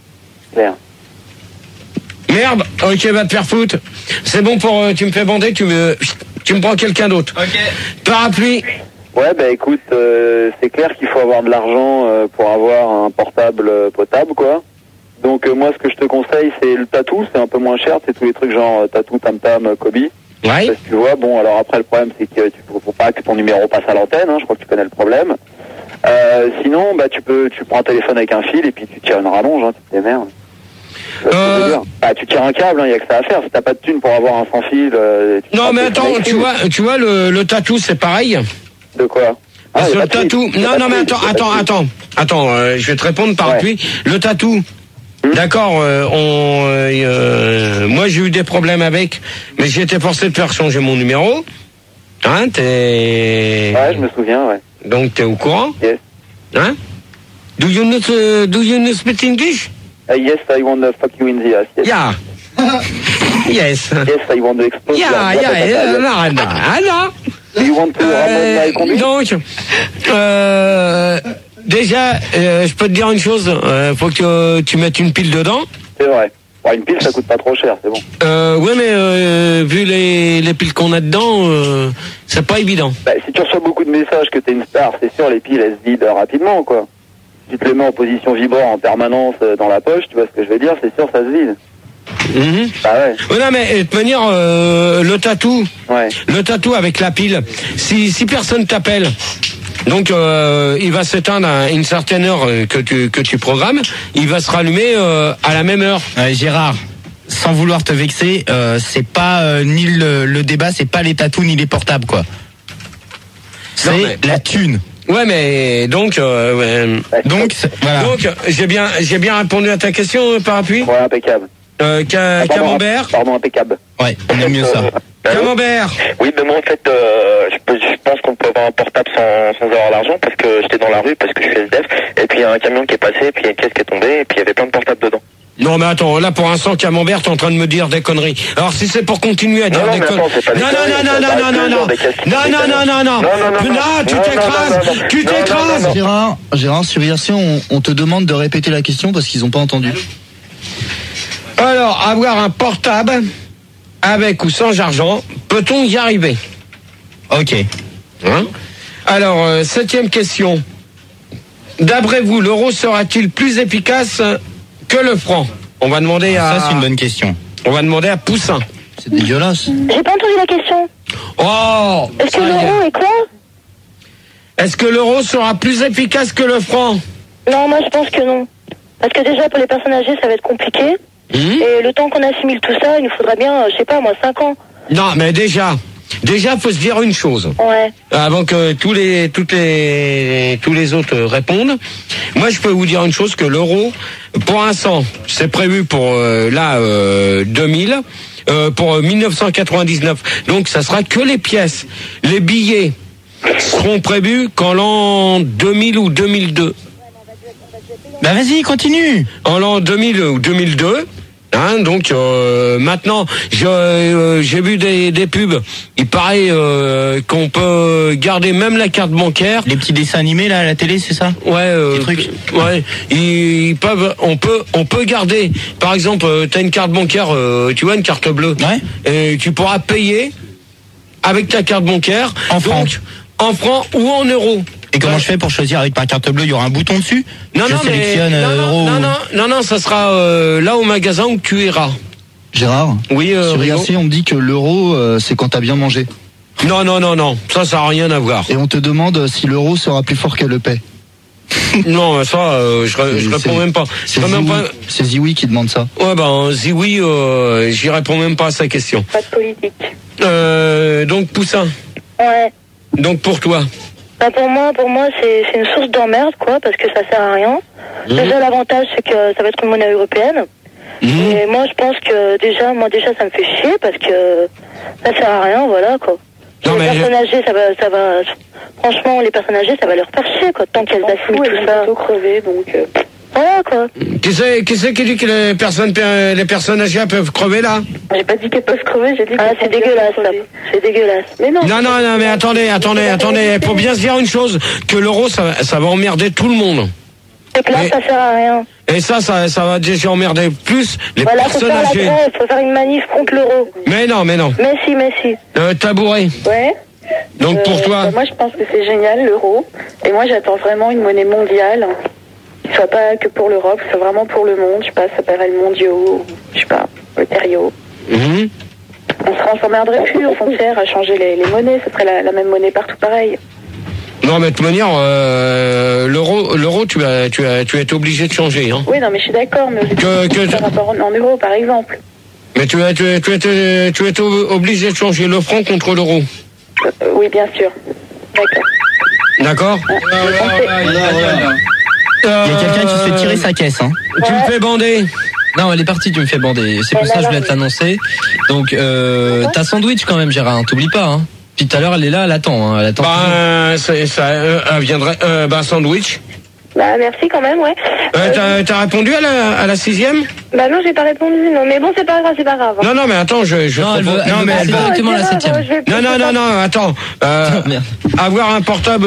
Merde. Ok, va te faire foutre. C'est bon pour... tu me fais bander, tu me prends quelqu'un d'autre. Ok. Parapluie. Ouais, bah écoute, c'est clair qu'il faut avoir de l'argent pour avoir un portable potable, quoi. Donc moi, ce que je te conseille, c'est le tatou. C'est un peu moins cher. C'est tous les trucs genre tatou, tam-tam, Kobe. Ouais. Parce que tu vois, bon, alors après, le problème, c'est que faut pas que ton numéro passe à l'antenne, hein, je crois que tu connais le problème. Sinon, bah, tu prends un téléphone avec un fil et puis tu tires une rallonge, hein, tu te démerdes. Bah, tu tires un câble, hein, y a que ça à faire. Si t'as pas de thune pour avoir un sans fil, non, mais attends, tu vois, le tatou, c'est pareil. De quoi? Parce que le tatou, non, mais attends, je vais te répondre par lui. Le tatou. D'accord, moi j'ai eu des problèmes avec, mais j'ai été forcé de faire changer mon numéro. Hein, Ouais, je me souviens, ouais. Donc t'es au courant? Yes. Hein? Do you know speak English? Yes, I want to fuck you in the ass. Yes. Yeah. Yes. Yes, I want to explode. Yeah. Do you want to donc, déjà, je peux te dire une chose, faut que tu mettes une pile dedans. C'est vrai. Bon, une pile, ça coûte pas trop cher, c'est bon. Ouais, mais vu les piles qu'on a dedans, c'est pas évident. Bah, si tu reçois beaucoup de messages que t'es une star, c'est sûr, les piles, elles se vident rapidement, quoi. Si tu te les mets en position vibrant en permanence dans la poche, tu vois ce que je veux dire, c'est sûr, ça se vide. Bah ouais. Non, mais de toute manière, le tatou, ouais. Le tatou avec la pile, si personne t'appelle, donc il va s'éteindre à une certaine heure que tu programmes, il va se rallumer à la même heure. Gérard, sans vouloir te vexer, c'est pas ni le débat, c'est pas les tatous ni les portables, quoi. C'est la thune. Ouais, mais donc voilà. Donc j'ai bien répondu à ta question, Parapluie. Ouais, impeccable. Camembert. Pardon, impeccable. Ouais, on aime mieux ça. Camembert. Oui, mais moi en fait, je pense qu'on peut avoir un portable sans avoir l'argent parce que j'étais dans la rue, parce que je suis SDF, et puis il y a un camion qui est passé, et puis il y a une caisse qui est tombée, et puis il y avait plein de portables dedans. Non, mais attends, là pour l'instant, Camembert, t'es en train de me dire des conneries. Alors si c'est pour continuer à dire des conneries. Non, tu t'écrases. Gérard, sur IRC, on te demande de répéter la question parce qu'ils ont pas entendu. Alors, avoir un portable avec ou sans argent, peut-on y arriver? Ok. Hein? Alors, 7e question. D'après vous, l'euro sera-t-il plus efficace que le franc? On va demander à... Ça, c'est une bonne question. On va demander à Poussin. C'est dégueulasse. J'ai pas entendu la question. Oh! Est-ce que l'euro est quoi? Est-ce que l'euro sera plus efficace que le franc? Non, moi je pense que non. Parce que déjà, pour les personnes âgées, ça va être compliqué. Et le temps qu'on assimile tout ça, il nous faudra bien, je sais pas, moi, 5 ans. Non, mais déjà, faut se dire une chose. Ouais. Avant que tous les autres répondent. Moi, je peux vous dire une chose, que l'euro, pour l'instant, c'est prévu pour 2000, pour 1999. Donc, ça sera que les pièces. Les billets seront prévus qu'en l'an 2000 ou 2002. Bah vas-y, continue. En l'an 2000 ou 2002. Hein, donc maintenant, j'ai vu des pubs. Il paraît qu'on peut garder même la carte bancaire. Les petits dessins animés là à la télé, c'est ça? Ouais. Des trucs. Ouais. On peut garder. Par exemple, t'as une carte bancaire, tu vois, une carte bleue. Ouais. Et tu pourras payer avec ta carte bancaire. En francs. En francs ou en euros. Et comment je fais pour choisir avec ma carte bleue? Il y aura un bouton dessus? Non, Euro. Non, ça sera là au magasin où tu iras. Gérard, oui, sur IRC, on me dit que l'euro, c'est quand t'as bien mangé. Non, ça n'a rien à voir. Et on te demande si l'euro sera plus fort qu'elle le paie. Non, ça, je réponds même pas. C'est Zioui qui demande ça. Ouais, Zioui, j'y réponds même pas à sa question. Pas de politique. Donc, Poussin. Ouais. Donc, pour toi. Bah pour moi, c'est une source d'emmerde, quoi, parce que ça sert à rien. Déjà, l'avantage, c'est que ça va être une monnaie européenne. Et moi, je pense que déjà, ça me fait chier, parce que ça sert à rien, voilà, quoi. Non, les personnes âgées, ça va, franchement, les personnes âgées, ça va leur faire chier, quoi, tant qu'elles assument tout ça. Crever, donc, voilà, quoi. Qui c'est qui dit que les personnes âgées peuvent crever, là? J'ai pas dit qu'elles peuvent crever, j'ai dit que c'est dégueulasse, ça. C'est dégueulasse. Mais non. Non, mais attendez. Faut bien se dire une chose, que l'euro, ça va emmerder tout le monde. C'est que là, ça sert à rien. Et ça va déjà emmerder plus les personnes âgées. Il faut faire une manif contre l'euro. Mais non. Mais si. Tabouret. Ouais. Donc pour toi. Moi, je pense que c'est génial, l'euro. Et moi, j'attends vraiment une monnaie mondiale. Qui soit pas que pour l'Europe, qui soit vraiment pour le monde. Je sais pas, ça s'appellerait le mondiaux, je sais pas, le pério. On s'emmerderait plus aux frontières à changer les monnaies. Ce serait la même monnaie partout pareil. Non, mais de toute manière, l'euro, tu as été obligé de changer, hein. Oui, non, mais je suis d'accord, mais par rapport en euros, par exemple. Mais tu as été obligé de changer le franc contre l'euro. Oui, bien sûr. D'accord. Il y a quelqu'un qui se fait tirer sa caisse, hein. Tu me fais bander. Non, elle est partie, tu me fais bander. C'est pour ça que je voulais te l'annoncer. Donc, t'as sandwich quand même, Gérard, hein, t'oublies pas, hein. Puis tout à l'heure, elle est là, elle attend. Elle attend. Elle viendrait. Sandwich. Bah merci quand même, ouais. T'as répondu à la 6e? Bah non, j'ai pas répondu, non. Mais bon, c'est pas grave. Non, mais attends, elle veut directement la 7e. Non, attends. Avoir un portable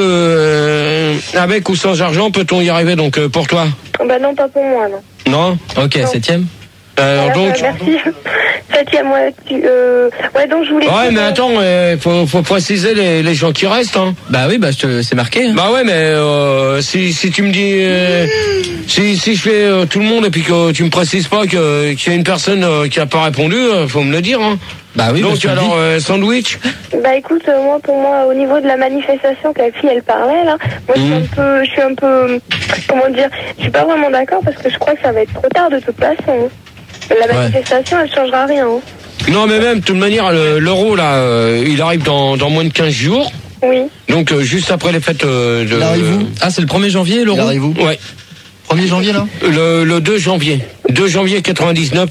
avec ou sans argent, peut-on y arriver donc pour toi? Bah non, pas pour moi, non. Non? Ok, 7e. Donc. Merci. 7e, ouais, donc je voulais. Ouais, mais attends, faut préciser les gens qui restent, hein. Bah oui, c'est marqué. Hein. Bah ouais, mais si tu me dis, si je fais tout le monde et puis que tu me précises pas qu'il y a une personne qui a pas répondu, faut me le dire, hein. Bah oui. Donc alors sandwich. Bah écoute, pour moi, au niveau de la manifestation que la fille elle parlait là, moi je suis un peu, comment dire, je suis pas vraiment d'accord parce que je crois que ça va être trop tard de toute façon. La manifestation, elle changera rien. Hein. Non, mais même, de toute manière, l'euro, là, il arrive dans moins de 15 jours. Oui. Donc, juste après les fêtes de... Il arrive où? Ah, c'est le 1er janvier, l'euro? Il arrive où? Ouais. 1er janvier, là? Le 2 janvier. 2 janvier 99,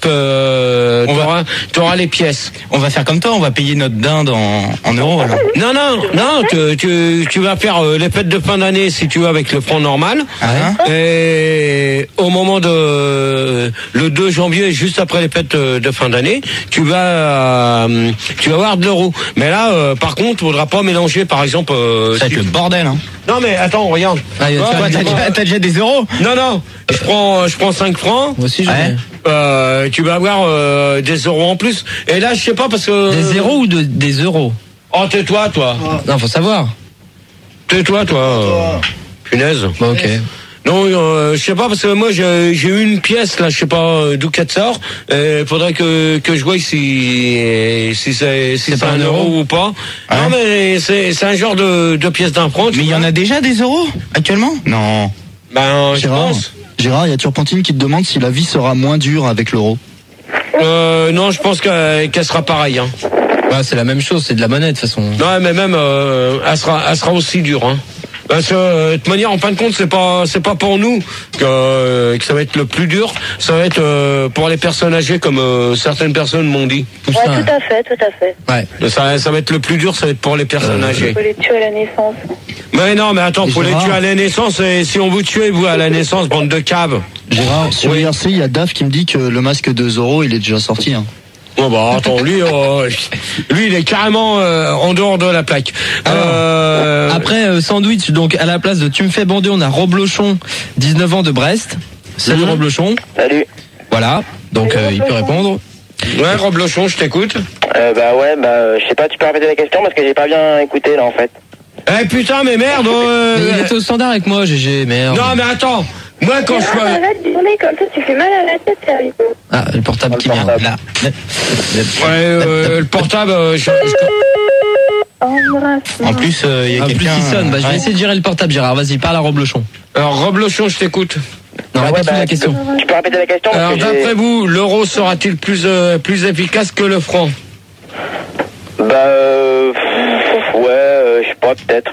t'auras les pièces. On va faire comme toi, on va payer notre dinde en euros, alors. Non, tu vas faire les fêtes de fin d'année, si tu veux, avec le franc normal. Et au moment le 2 janvier, juste après les fêtes de fin d'année, tu vas avoir de l'euro. Mais là, par contre, il faudra pas mélanger, par exemple... ça va être le bordel, hein. Non, mais attends, regarde. T'as déjà des euros? Non, je prends 5 francs. Moi aussi, tu vas avoir des euros en plus. Et là, je sais pas parce que... Des zéros ou des euros? Oh, tais-toi, toi. Non, faut savoir. Tais-toi, toi. Punaise. Bon, ok. Non, je sais pas parce que moi j'ai eu une pièce là, je sais pas d'où qu'elle sort. Faudrait que je voie si c'est un euro ou pas. Ouais. Non mais c'est un genre de pièce d'un franc. Mais il y en a déjà des euros actuellement? Non. Ben je pense. Gérard, il y a Turpentine qui te demande si la vie sera moins dure avec l'euro. Non, je pense qu'elle sera pareille. Hein. Ouais, c'est la même chose, c'est de la monnaie de toute façon. Non, mais même elle sera aussi dure. Hein. Parce que de toute manière, en fin de compte, c'est pas pour nous que ça va être le plus dur. Ça va être pour les personnes âgées, comme certaines personnes m'ont dit. Ouais, tout à fait. Ouais. Ça va être le plus dur, ça va être pour les personnes âgées. Faut les tuer à la naissance. Mais non, mais attends, faut les tuer à la naissance. Et si on vous tue, vous, à la naissance, bande de caves. Gérard, sur IRC, il y a Dave qui me dit que le masque de Zorro, il est déjà sorti. Hein. Oh bah attends, lui il est carrément en dehors de la plaque. Après Sandwich, donc à la place de Tu me fais bander, on a Roblochon, 19 ans de Brest. Salut Roblochon. Salut. Voilà, donc il peut répondre. Ouais, Roblochon, je t'écoute. Je sais pas, tu peux répéter la question parce que j'ai pas bien écouté là en fait. Eh putain, mais merde. Mais il était au standard avec moi, GG, merde. Non mais attends, moi quand je arrête de tourner comme ça, tu fais mal à la tête, sérieux. Ah, le portable qui vient là. Ouais, le portable, En plus, il y a quelqu'un qui sonne. Bah, je vais essayer de gérer le portable, Gérard. Vas-y, parle à Roblochon. Alors Roblochon, je t'écoute. Non, répète la question. Tu peux répéter la question? Alors d'après vous, l'euro sera-t-il plus efficace que le franc? Je sais pas, peut-être.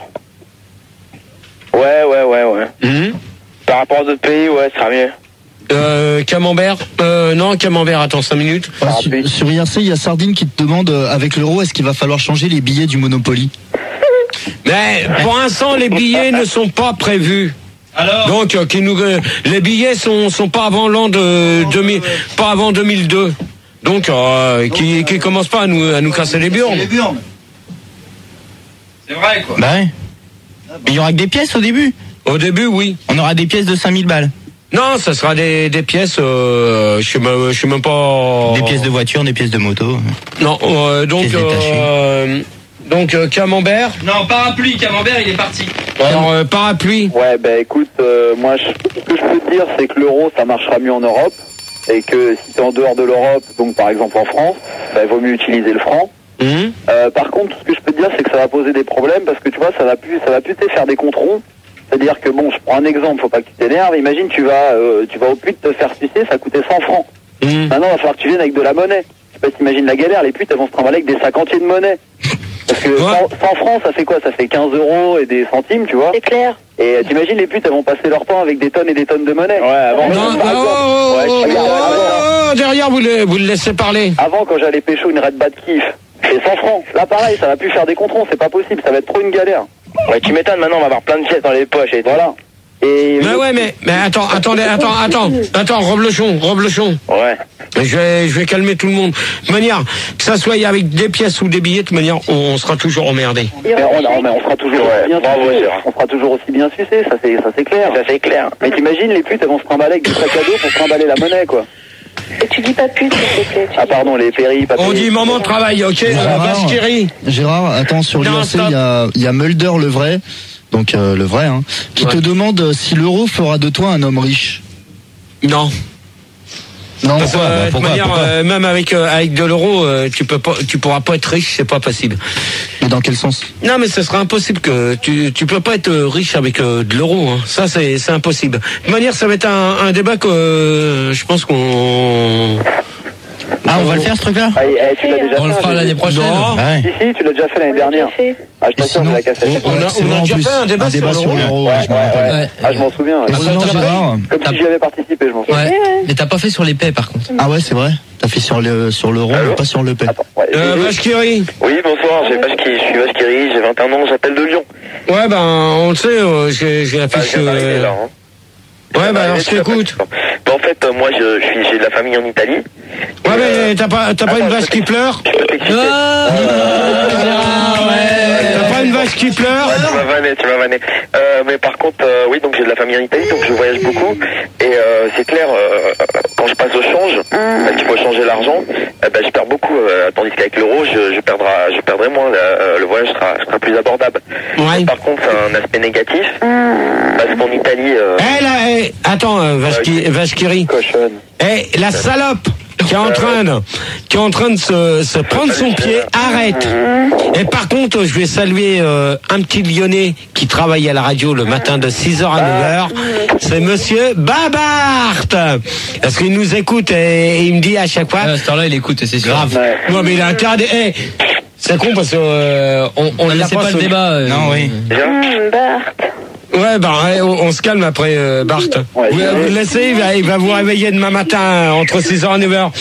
Ouais. Par rapport aux autres pays, ouais, ça sera mieux. Camembert non, Camembert, attends 5 minutes. Sur IRC, il y a Sardine qui te demande, avec l'euro, est-ce qu'il va falloir changer les billets du Monopoly? Mais pour l'instant, les billets ne sont pas prévus. Alors donc, les billets sont pas avant l'an de 2000, pas avant 2002. Donc, qui commence pas à nous casser les burnes. C'est vrai, quoi. Bah ouais. Il y aura que des pièces au début. Au début, oui. On aura des pièces de 5000 balles. Non, ça sera des pièces, je sais même pas. Des pièces de voiture, des pièces de moto. Non, donc Camembert. Non, parapluie, Camembert, il est parti. Alors parapluie. Ouais, écoute, moi, ce que je peux te dire, c'est que l'euro, ça marchera mieux en Europe, et que si t'es en dehors de l'Europe, donc par exemple en France, il vaut mieux utiliser le franc. Par contre, ce que je peux te dire, c'est que ça va poser des problèmes, parce que tu vois, ça va plus te faire des contrôles. C'est-à-dire que bon, je prends un exemple, faut pas que tu t'énerves. Imagine, tu vas au pute te faire sucer, ça coûtait 100 francs. Maintenant, il va falloir que tu viennes avec de la monnaie. Je sais pas si t'imagines la galère, les putes, elles vont se trimballer avec des sacs entiers de monnaie. Parce que 100 francs, ça fait quoi? Ça fait 15 euros et des centimes, tu vois. C'est clair. Et t'imagines, les putes, elles vont passer leur temps avec des tonnes et des tonnes de monnaie. Ouais, avant. Derrière, vous le laissez parler. Avant, quand j'allais pécho une Red Bat Kiff, c'est 100 francs. Là, pareil, ça va plus faire des contrôles, c'est pas possible, ça va être trop une galère. Ouais, tu m'étonnes, maintenant on va avoir plein de pièces dans les poches et voilà. Et mais attends, Roblochon. Ouais. Je vais calmer tout le monde. De manière, que ça soit avec des pièces ou des billets, de manière, on sera toujours emmerdé. Mais on sera toujours on sera toujours aussi bien sucé, ça c'est clair. Ça c'est clair. Mais t'imagines, les putes, elles vont se trimballer avec des sacs à dos pour trimballer la monnaie, quoi. Et tu dis pas pute, s'il te plaît. Ah pardon, les péris, pas on dit moment de travail, ok. Gérard, attends, sur l'IRC, il y a Mulder le vrai, donc le vrai, hein, qui te demande si l'euro fera de toi un homme riche. Non. Non, pourquoi même avec de l'euro, tu pourras pas être riche, c'est pas possible. Mais dans quel sens? Non, mais ce sera impossible que tu peux pas être riche avec de l'euro. Hein. Ça, c'est impossible. De manière, ça va être un débat que je pense qu'on. Ah, on va le faire ce truc-là? On le fera l'année prochaine. Si, tu l'as déjà fait l'année dernière. Ah, je t'assure, c'est la cassette. On a déjà fait un débat sur l'euro. Ah, je m'en souviens. Comme si j'y avais participé, je m'en souviens. Mais t'as pas fait sur les paix, par contre. Ah ouais, c'est vrai. T'as fait sur l'euro, mais pas sur le paix. Vachkiri. Oui, bonsoir, je suis Vachkiri, j'ai 21 ans, j'appelle de Lyon. Ouais, on le sait, j'ai affiché. Ouais, alors je t'écoute. En fait, moi, j'ai de la famille en Italie. Ouais, mais t'as pas une vache qui pleure? T'as pas une vache qui pleure? Tu m'as vanné. Mais par contre, oui, donc j'ai de la famille en Italie, donc je voyage beaucoup. Et c'est clair, quand je passe au change, qu'il faut changer l'argent, je perds beaucoup. Tandis qu'avec l'euro, je perdrai moins. Le voyage sera plus abordable. Ouais. Par contre, c'est un aspect négatif. Parce qu'en Italie... attends, Vachkiri. Cochonne. La salope qui est en train de se prendre son pied, arrête. Et par contre, je vais saluer un petit Lyonnais qui travaille à la radio le matin de 6h à 9h. C'est monsieur Babart. Parce qu'il nous écoute et il me dit à chaque fois... À cette heure-là, il écoute et c'est sûr. Grave. Non, mais il a intérêt... c'est con parce que on ne laissait pas le débat. Non, oui. Bart. Ouais, on se calme après, Bart. Ouais, vous le laissez, il va vous réveiller demain matin entre 6h et 9h.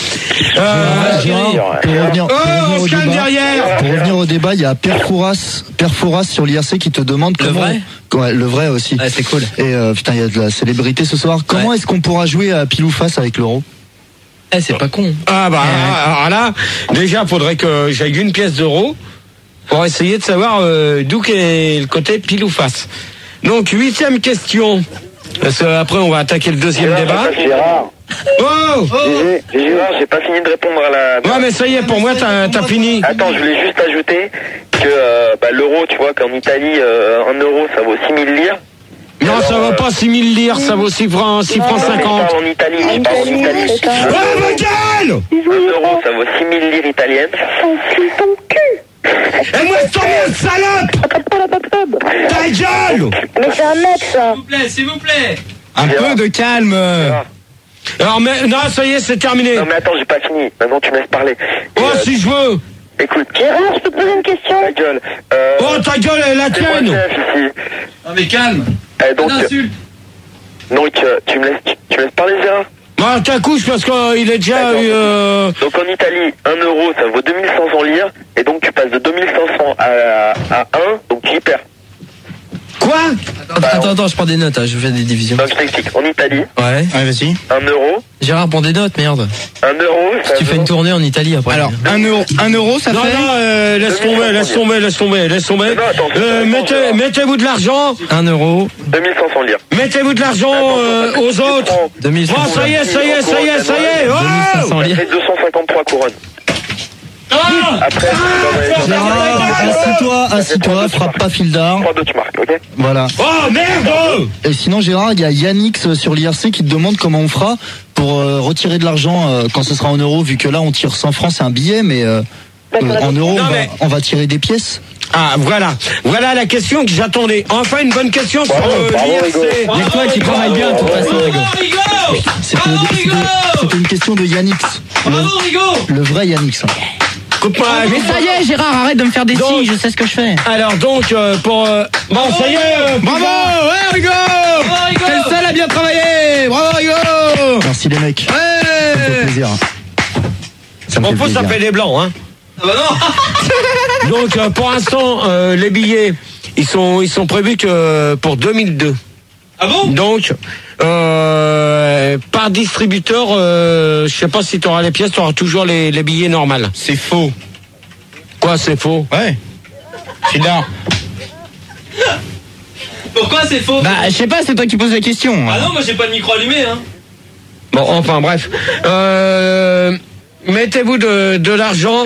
Pour revenir au débat, il y a Pierre Fouras sur l'IRC qui te demande comment... Ouais, le vrai aussi. Ouais, c'est cool. Et putain, il y a de la célébrité ce soir. Comment est-ce qu'on pourra jouer à pile ou face avec l'euro? C'est pas con. Alors là, déjà, faudrait que j'aille une pièce d'euro pour essayer de savoir d'où est le côté pile ou face. Donc, 8e question. Parce qu'après, on va attaquer le deuxième débat. Gérard. Oh Gérard, j'ai pas fini de répondre à la... Ouais, mais ça y est, pour moi, t'as fini. Attends, je voulais juste ajouter que l'euro, tu vois, qu'en Italie, 1 euro, ça vaut 6 000 lire. Non, ça vaut pas 6 000 lires, ça vaut 6 francs 50. Je parle en Italie. Ouais, ma gueule 1 euro, ça vaut 6 000 lires italiennes. Ton cul. Et moi, je t'en mets, salope Ta gueule Mais c'est un mec, ça. S'il vous plaît. Un peu de calme. Alors, mais, non, ça y est, c'est terminé. Non, mais attends, j'ai pas fini. Maintenant, tu me laisses parler. Oh, si je veux. Écoute. Gérard, je peux te poser une question? Ta gueule. Oh, ta gueule, elle est la tienne. Non, mais calme. Donc, tu me laisses parler, Gérard? Bah, t'accouches parce qu'il est déjà eu... Donc, en Italie, 1 euro, ça vaut 2500 lire. Et donc, tu passes de 2500 à 1, donc tu y perds. Quoi? Attends, je prends des notes, je fais des divisions. Donc, je t'explique. En Italie. Ouais, vas-y. 1 euro. Gérard, prends des notes, merde. 1 euro, ça tu fais une tournée en Italie après. Alors, 1 euro, ça fait... Non, laisse tomber. Mettez-vous de l'argent. 1 euro. 2500 lire. Mettez-vous de l'argent aux autres. 2500. Oh, ça y est. Oh 2500 lire. Ça fait 253 couronnes. Après, assis-toi, frappe pas fil d'art. 3-2, tu marques, ok? Voilà. Oh merde! Et sinon, Gérard, il y a Yannix sur l'IRC qui te demande comment on fera pour retirer de l'argent quand ce sera en euros, vu que là on tire 100 francs, c'est un billet, mais en euros, on va tirer des pièces. Ah, voilà la question que j'attendais. Enfin, une bonne question sur l'IRC. C'est toi qui travaille bien, de toute façon, Rigo. C'était une question de Yannix. Bravo, Rigo. Le vrai Yannix. Mais ça y est, Gérard, arrête de me faire des signes, je sais ce que je fais. Alors donc, bon, ça y est. Bravo, ouais, Rigo. T'es le seul à bien travailler. Bravo, Rigo. Merci les mecs. Ouais. Ça me fait plaisir. Ça fait des blancs, hein. Ah bah non. Donc, pour l'instant, les billets, ils sont prévus que pour 2002. Ah bon? Donc, par distributeur, je sais pas si tu auras les pièces, tu auras toujours les billets normaux. C'est faux. Quoi, c'est faux? Ouais. Je suis là. Pourquoi c'est faux? Bah, je sais pas, c'est toi qui poses la question. Ah non, moi j'ai pas le micro allumé, hein. Bon, enfin, bref. Mettez-vous de l'argent.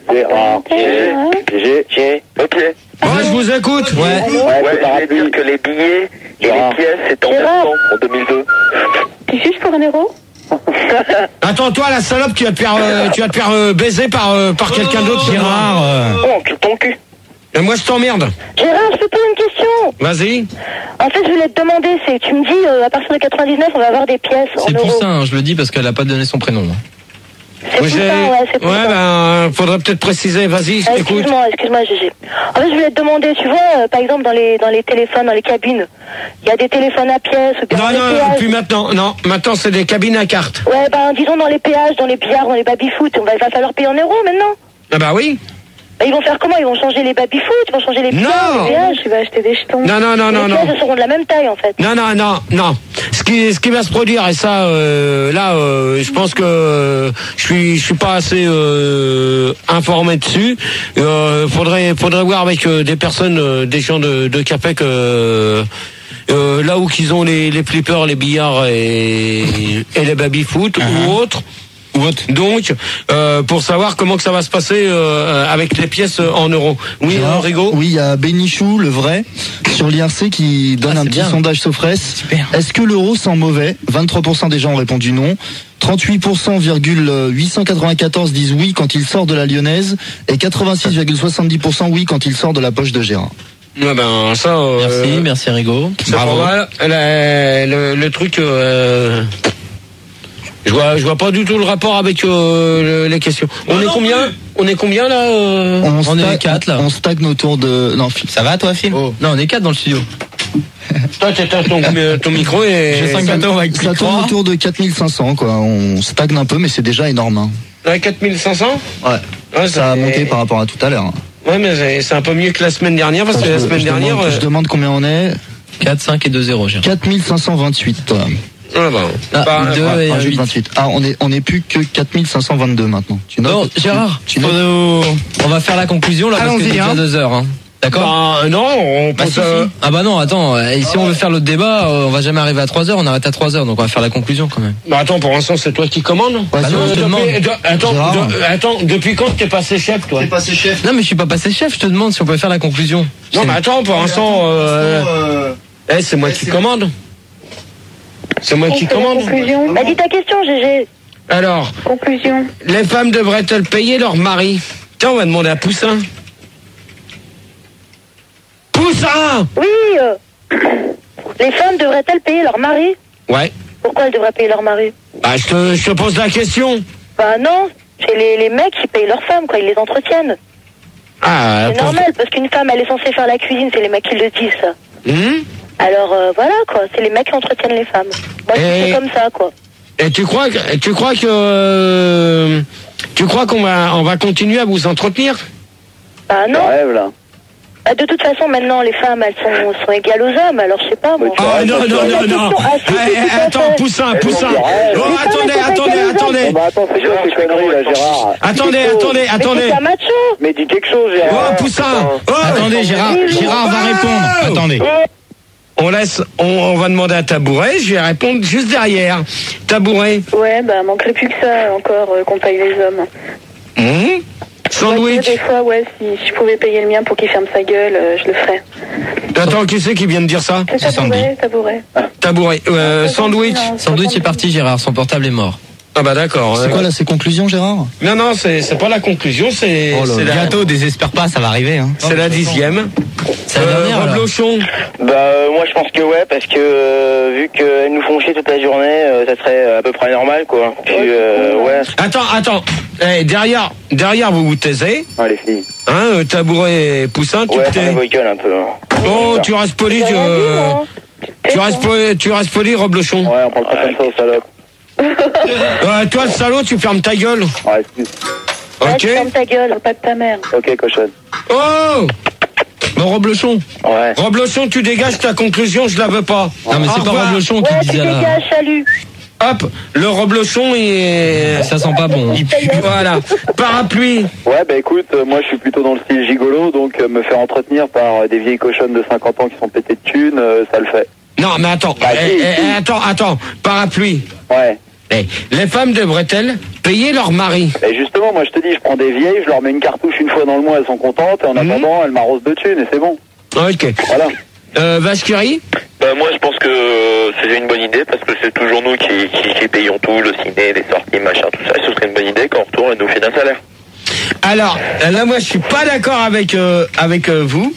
Ok. Moi, je vous écoute. Ouais, je voulais dire que les billets et les pièces, c'est en décembre, en 2002. Tu juste pour 1 euro? Attends, toi, la salope, tu vas te faire baiser par quelqu'un d'autre, Gérard. Oh, ton cul. Et moi, je t'emmerde. Gérard, je te pose une question. Vas-y. En fait, je voulais te demander, tu me dis, à partir de 99, on va avoir des pièces en C'est euros. Poussin, je le dis parce qu'elle a pas donné son prénom. C'est Poussin, c'est Poussin. Ouais, faudrait peut-être préciser, vas-y, je t'écoute. Excuse-moi, Gégé. En fait, je voulais te demander, tu vois, par exemple, dans les téléphones, dans les cabines, il y a des téléphones à pièces, ou bien dans les péages. Puis maintenant, c'est des cabines à carte. Ouais, disons dans les péages, dans les billards, dans les baby-foot, il va falloir payer en euros maintenant. Ah bah oui. Ils vont faire comment? Ils vont changer les baby-foot, ils vont changer les billards, les péages, ils vont acheter des jetons. Non. Les pièces seront de la même taille, en fait. Non. Ce qui va se produire, et ça, je pense que je suis pas assez informé dessus. Faudrait voir avec des personnes, des gens de Capec, là où qu'ils ont les flippers, les billards et les baby-foot ou autres. Donc, pour savoir comment que ça va se passer avec les pièces en euros. Oui, Rigo. Oui, il y a Bénichou, le vrai, sur l'IRC qui donne un petit sondage Sofres. Est-ce que l'euro sent mauvais? 23% des gens ont répondu non. 38,894 disent oui quand il sort de la lyonnaise et 86,70% oui quand il sort de la poche de Gérard. Ouais, ben ça. Merci Rigo. Bravo. Le truc. Je vois pas du tout le rapport avec les questions. On est combien là On est 4 là. On stagne autour de. Non, ça va toi, Phil? Non, on est 4 dans le studio. Toi, t'éteins ton micro et... J'ai 5 gâteaux avec ça tourne autour de 4500, quoi. On stagne un peu, mais c'est déjà énorme. Hein. Ouais, 4500 ? Ouais, ça a monté par rapport à tout à l'heure. Ouais, mais c'est un peu mieux que la semaine dernière, parce que la semaine dernière... Je demande combien on est. 4, 5 et 2-0, Gérard. 4528. Ah bah, 2 et 8. 28. Ah, on est plus que 4522 maintenant. Tu notes? Non, Gérard, on va faire la conclusion là, parce que c'est déjà 2 heures. Hein. D'accord? Bah, non, on peut... Ah bah non, attends, et si on veut faire l'autre débat, on va jamais arriver à 3 heures, on arrête à 3 heures, donc on va faire la conclusion quand même. Bah attends, pour l'instant, c'est toi qui commandes. Bah non, je te demande. Attends, depuis quand t'es passé chef, toi? T'es passé chef. Non, mais je suis pas passé chef, je te demande si on peut faire la conclusion. Non, mais attends, pour l'instant, c'est moi qui commande. C'est moi qui commande. Conclusion. Bah, dis ta question, GG. Alors, conclusion. Les femmes devraient-elles payer leur mari? Tiens, on va demander à Poussin. Poussin! Oui, les femmes devraient-elles payer leur mari? Ouais. Pourquoi elles devraient payer leur mari? Bah, je te pose la question. Bah non, c'est les mecs qui payent leurs femmes, quoi, ils les entretiennent. Ah, c'est normal, parce qu'une femme, elle est censée faire la cuisine, c'est les mecs qui le disent, ça. Alors, voilà, quoi, c'est les mecs qui entretiennent les femmes. Moi, c'est comme ça, quoi. Et tu crois qu'on va continuer à vous entretenir? Bah non. Rêve, là. Bah, de toute façon, maintenant, les femmes, elles sont égales aux hommes, alors je sais pas, moi. Ah, non. Attends, Poussin. Oh, attendez. Bah, attends, c'est quoi ces conneries, là, Gérard? Attendez. Mais c'est macho. Mais dis quelque chose, Gérard. Oh, Poussin. Attendez, Gérard va répondre. Attendez. On va demander à Tabouret, je vais répondre juste derrière. Tabouret. Ouais, bah, manquerait plus que ça, encore, qu'on paye les hommes. Sandwich. Des fois, ouais, si je pouvais payer le mien pour qu'il ferme sa gueule, je le ferais. Attends, qui c'est qui vient de dire ça? C'est Tabouret. Tabouret. Sandwich. Sandwich est parti, Gérard, son portable est mort. Ah bah d'accord. C'est quoi là, ces conclusions, Gérard? Non, c'est pas la conclusion, c'est bientôt, désespère pas, ça va arriver. Hein. C'est la 10e. C'est la dernière. Rob Lochon. Bah moi je pense que ouais, parce que vu qu'elles nous font chier toute la journée, ça serait à peu près normal, quoi. Puis ouais. Attends. Derrière vous vous taisez. Ah les filles. Hein, Tabouret et Poussin, tu te tais. Ouais, ça un peu. Oh, tu restes poli, tu restes poli, Rob Lochon. Ouais, on parle pas comme ça au salope. Toi, le salaud, tu fermes ta gueule. Ouais, excuse. Ok. Tu fermes ta gueule, pas de ta mère. Ok, cochonne. Oh! Rob Lochon. Ouais. Rob Lochon, tu dégages ta conclusion, je la veux pas. Non, mais c'est pas Rob Lochon qui disait tu dégages, salut. Hop, le Rob Lochon, ça sent pas bon. Il pue, voilà. Parapluie. Ouais, bah écoute, moi je suis plutôt dans le style gigolo, donc me faire entretenir par des vieilles cochonnes de 50 ans qui sont pétées de thunes, ça le fait. Non, mais attends. Attends. Parapluie. Ouais. Les femmes devraient-elles payer leur mari? Et justement, moi je te dis, je prends des vieilles, je leur mets une cartouche une fois dans le mois, elles sont contentes, et en attendant, elles m'arrosent de thunes, et c'est bon. Ok. Voilà. Vasqueri? Moi je pense que c'est une bonne idée, parce que c'est toujours nous qui payons tout, le ciné, les sorties, machin, tout ça. Ce serait une bonne idée qu'en retour, elle nous fait d'un salaire. Alors, là moi je suis pas d'accord avec vous.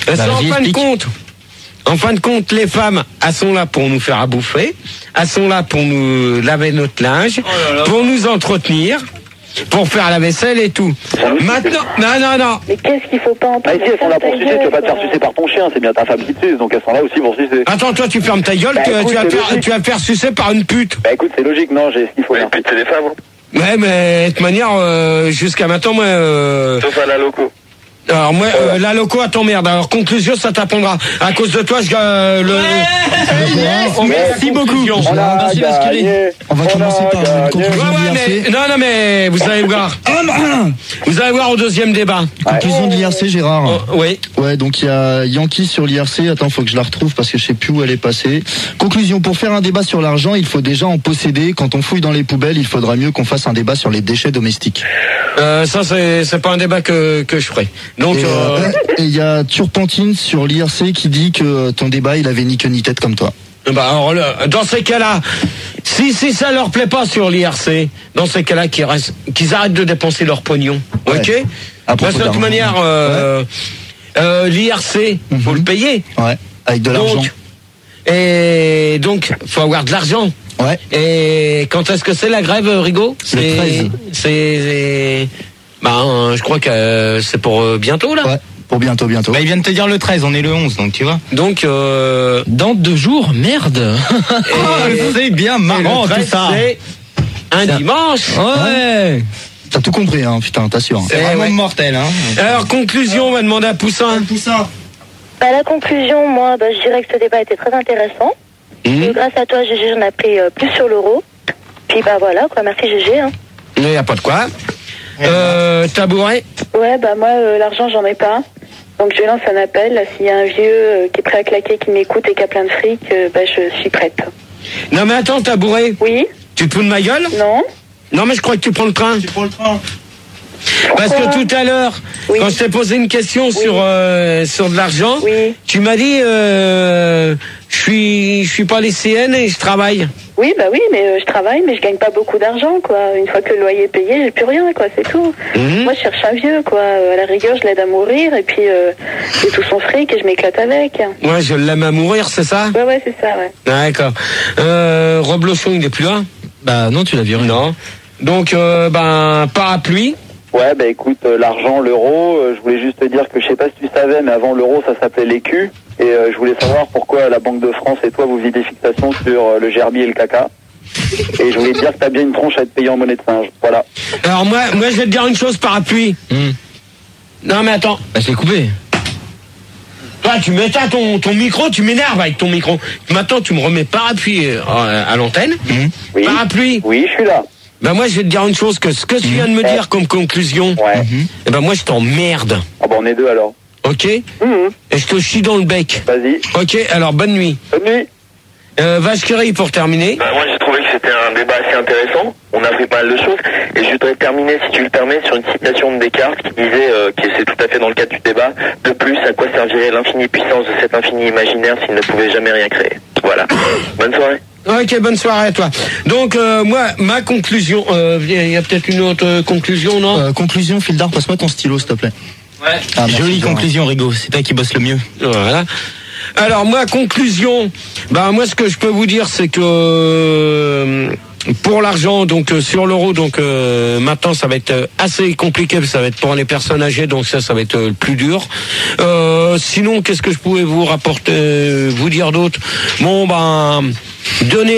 En fin de compte, les femmes, elles sont là pour nous faire à bouffer, elles sont là pour nous laver notre linge, pour nous entretenir, pour faire la vaisselle et tout. Maintenant, non. Mais qu'est-ce qu'il faut pas entendre? Ah, ici, elles sont là pour sucer, tu vas pas te faire sucer par ton chien, c'est bien ta femme qui te suce, donc elles sont là aussi pour sucer. Attends, toi, tu fermes ta gueule, tu vas te faire sucer par une pute. Bah écoute, c'est logique, non, j'ai ce qu'il faut. Les putes, c'est des femmes. Ouais, mais de toute manière, jusqu'à maintenant, moi... Sauf à la loco. Alors moi, la loco à ton merde. Alors conclusion, ça t'apprendra. À cause de toi, Merci beaucoup. Merci Vasqueri. On va commencer par une conclusion de l'IRC. Non, mais vous allez voir. Vous allez voir au deuxième débat. Conclusion de l'IRC, Gérard. Oui. Ouais, donc il y a Yankee sur l'IRC. Attends, faut que je la retrouve parce que je sais plus où elle est passée. Conclusion, pour faire un débat sur l'argent, il faut déjà en posséder. Quand on fouille dans les poubelles, il faudra mieux qu'on fasse un débat sur les déchets domestiques. Ça, c'est pas un débat que je ferai. Donc, et il y a Turpentine sur l'IRC qui dit que ton débat, il avait ni queue ni tête comme toi. Bah alors, dans ces cas-là, si ça leur plaît pas sur l'IRC, dans ces cas-là, qu'ils arrêtent de dépenser leur pognon. Ouais. Ok. Parce que de toute manière, l'IRC, faut le payer. Ouais. Avec de l'argent. Et donc, faut avoir de l'argent. Ouais. Et quand est-ce que c'est la grève, Rigaud? Le 13. Je crois que c'est pour bientôt là. Ouais. Pour bientôt. Bah, il vient de te dire le 13, on est le 11, donc tu vois. Donc, dans 2 jours, merde. C'est bien marrant tout ça. C'est un dimanche. Ouais. T'as tout compris, hein, putain, t'assures. C'est vraiment mortel, hein. Alors, conclusion, on va demander à Poussin. Bah, la conclusion, moi, je dirais que ce débat était très intéressant. Grâce à toi, GG, j'en ai appris plus sur l'euro. Puis bah voilà, quoi. Merci GG. Hein. Il n'y a pas de quoi. Tabouret. Ouais, bah moi, l'argent, j'en ai pas. Donc je lance un appel. Là, s'il y a un vieux qui est prêt à claquer, qui m'écoute et qui a plein de fric, bah je suis prête. Non mais attends, Tabouret. Oui. Tu te fous de ma gueule? Non. Non mais je crois que tu prends le train. Parce que tout à l'heure, quand je t'ai posé une question sur de l'argent, tu m'as dit je suis pas lycéenne et je travaille. Oui, bah oui, mais je travaille, mais je gagne pas beaucoup d'argent, quoi. Une fois que le loyer est payé, j'ai plus rien, quoi, c'est tout. Moi, je cherche un vieux, quoi. À la rigueur, je l'aide à mourir, et puis j'ai tout son fric et je m'éclate avec. Ouais, je l'aime à mourir, c'est ça? Ouais, c'est ça, ouais. D'accord. Rob Lochon, il est plus là? Bah non, tu l'as viré. Non. Donc, parapluie. Ouais, bah écoute, l'argent, l'euro, je voulais juste te dire que je sais pas si tu savais, mais avant l'euro, ça s'appelait l'écu. Et je voulais savoir pourquoi la Banque de France et toi, vous faisiez des fixations sur le gerbier et le caca. Et je voulais te dire que t'as bien une tronche à être payé en monnaie de singe. Voilà. Alors moi, je vais te dire une chose, parapluie. Non, mais attends. Bah, je l'ai coupé. Toi, tu m'éteins ton micro, tu m'énerves avec ton micro. Maintenant, tu me remets parapluie à l'antenne. Oui. Parapluie. Oui, je suis là. Ben moi, je vais te dire une chose, que ce que tu viens de me dire comme conclusion, et ben moi, je t'emmerde. Ah bah on est deux alors. Ok. Et je te chie dans le bec. Vas-y. Ok, alors bonne nuit. Bonne nuit. Vache qui rit pour terminer. Bah, moi j'ai trouvé que c'était un débat assez intéressant, on a appris pas mal de choses, et je voudrais terminer, si tu le permets, sur une citation de Descartes qui disait, que c'est tout à fait dans le cadre du débat, de plus, à quoi servirait l'infinie puissance de cet infini imaginaire s'il ne pouvait jamais rien créer. Voilà. Bonne soirée. Ok, bonne soirée à toi. Donc moi, ma conclusion, il y a peut-être une autre conclusion, non? Conclusion, Fildar, passe-moi ton stylo, s'il te plaît. Ouais. Ah, jolie conclusion, Rigo. C'est toi qui bosses le mieux. Voilà. Alors moi, conclusion, moi ce que je peux vous dire, c'est que pour l'argent, donc sur l'euro, donc maintenant ça va être assez compliqué, ça va être pour les personnes âgées, donc ça va être le plus dur. Sinon, qu'est-ce que je pouvais vous rapporter, vous dire d'autre? Bon donnez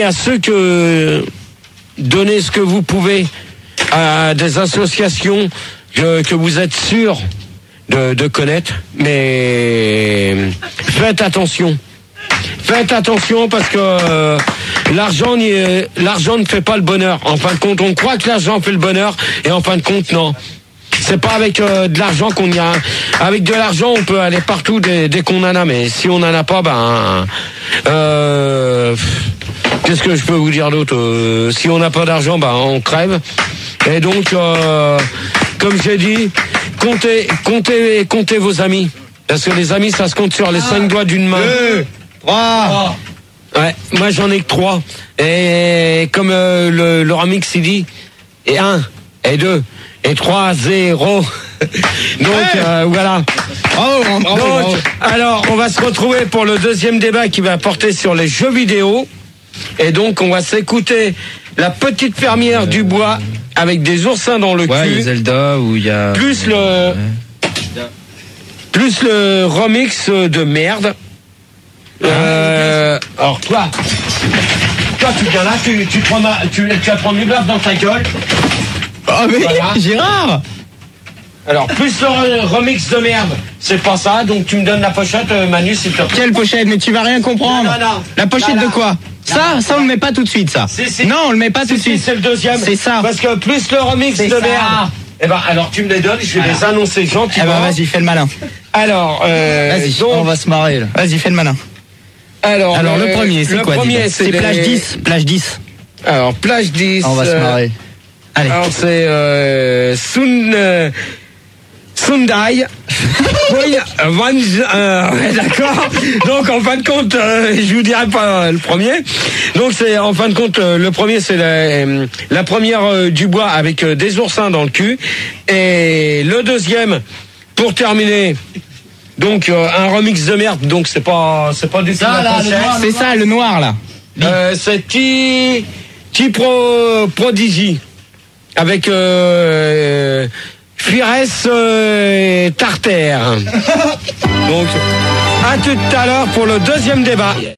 ce que vous pouvez à des associations que vous êtes sûr de connaître, mais faites attention parce que l'argent ne fait pas le bonheur. En fin de compte, on croit que l'argent fait le bonheur et en fin de compte, non. C'est pas avec de l'argent qu'on y a. Avec de l'argent, on peut aller partout dès qu'on en a, mais si on en a pas, qu'est-ce que je peux vous dire d'autre? Si on n'a pas d'argent, on crève. Et donc, comme j'ai dit, comptez vos amis. Parce que les amis, ça se compte sur les 5 doigts d'une main. 2, 3. Ouais, moi j'en ai que 3. Et comme le remix il dit, et 1, et 2, et 3, 0. Donc voilà. Bravo. Alors, on va se retrouver pour le deuxième débat qui va porter sur les jeux vidéo. Et donc, on va s'écouter La Petite Fermière du Bois avec des oursins dans le cul. Zelda où il y a plus le remix de merde. Alors toi tu viens là, tu vas prendre une baffe dans ta gueule. Oh mais voilà. Gérard. Alors plus le remix de merde, c'est pas ça, donc tu me donnes la pochette, Manu, s'il te plaît. Quelle pochette? Mais tu vas rien comprendre. Non. La pochette de quoi? Ça on le met pas tout de suite, ça. Non, on le met pas tout de suite. C'est le deuxième. C'est ça. Parce que plus le remix de merde. Eh ben, alors tu me les donnes, je vais les annoncer gentiment. Vas-y, fais le malin. Alors, vas-y, donc, on va se marrer là. Vas-y, fais le malin. Alors le premier, c'est quoi? C'est plage 10. Plage 10. Alors, plage 10. On va se marrer. Allez. Alors, c'est Sundai. Oui, d'accord. Donc en fin de compte, je vous dirai pas le premier. Donc c'est en fin de compte le premier, c'est la première du bois avec des oursins dans le cul. Et le deuxième, pour terminer, donc un remix de merde. Donc c'est pas du tout la pochette. C'est ça, le noir là. C'est Prodigy avec Pires Tartère. Donc, à tout à l'heure pour le deuxième débat.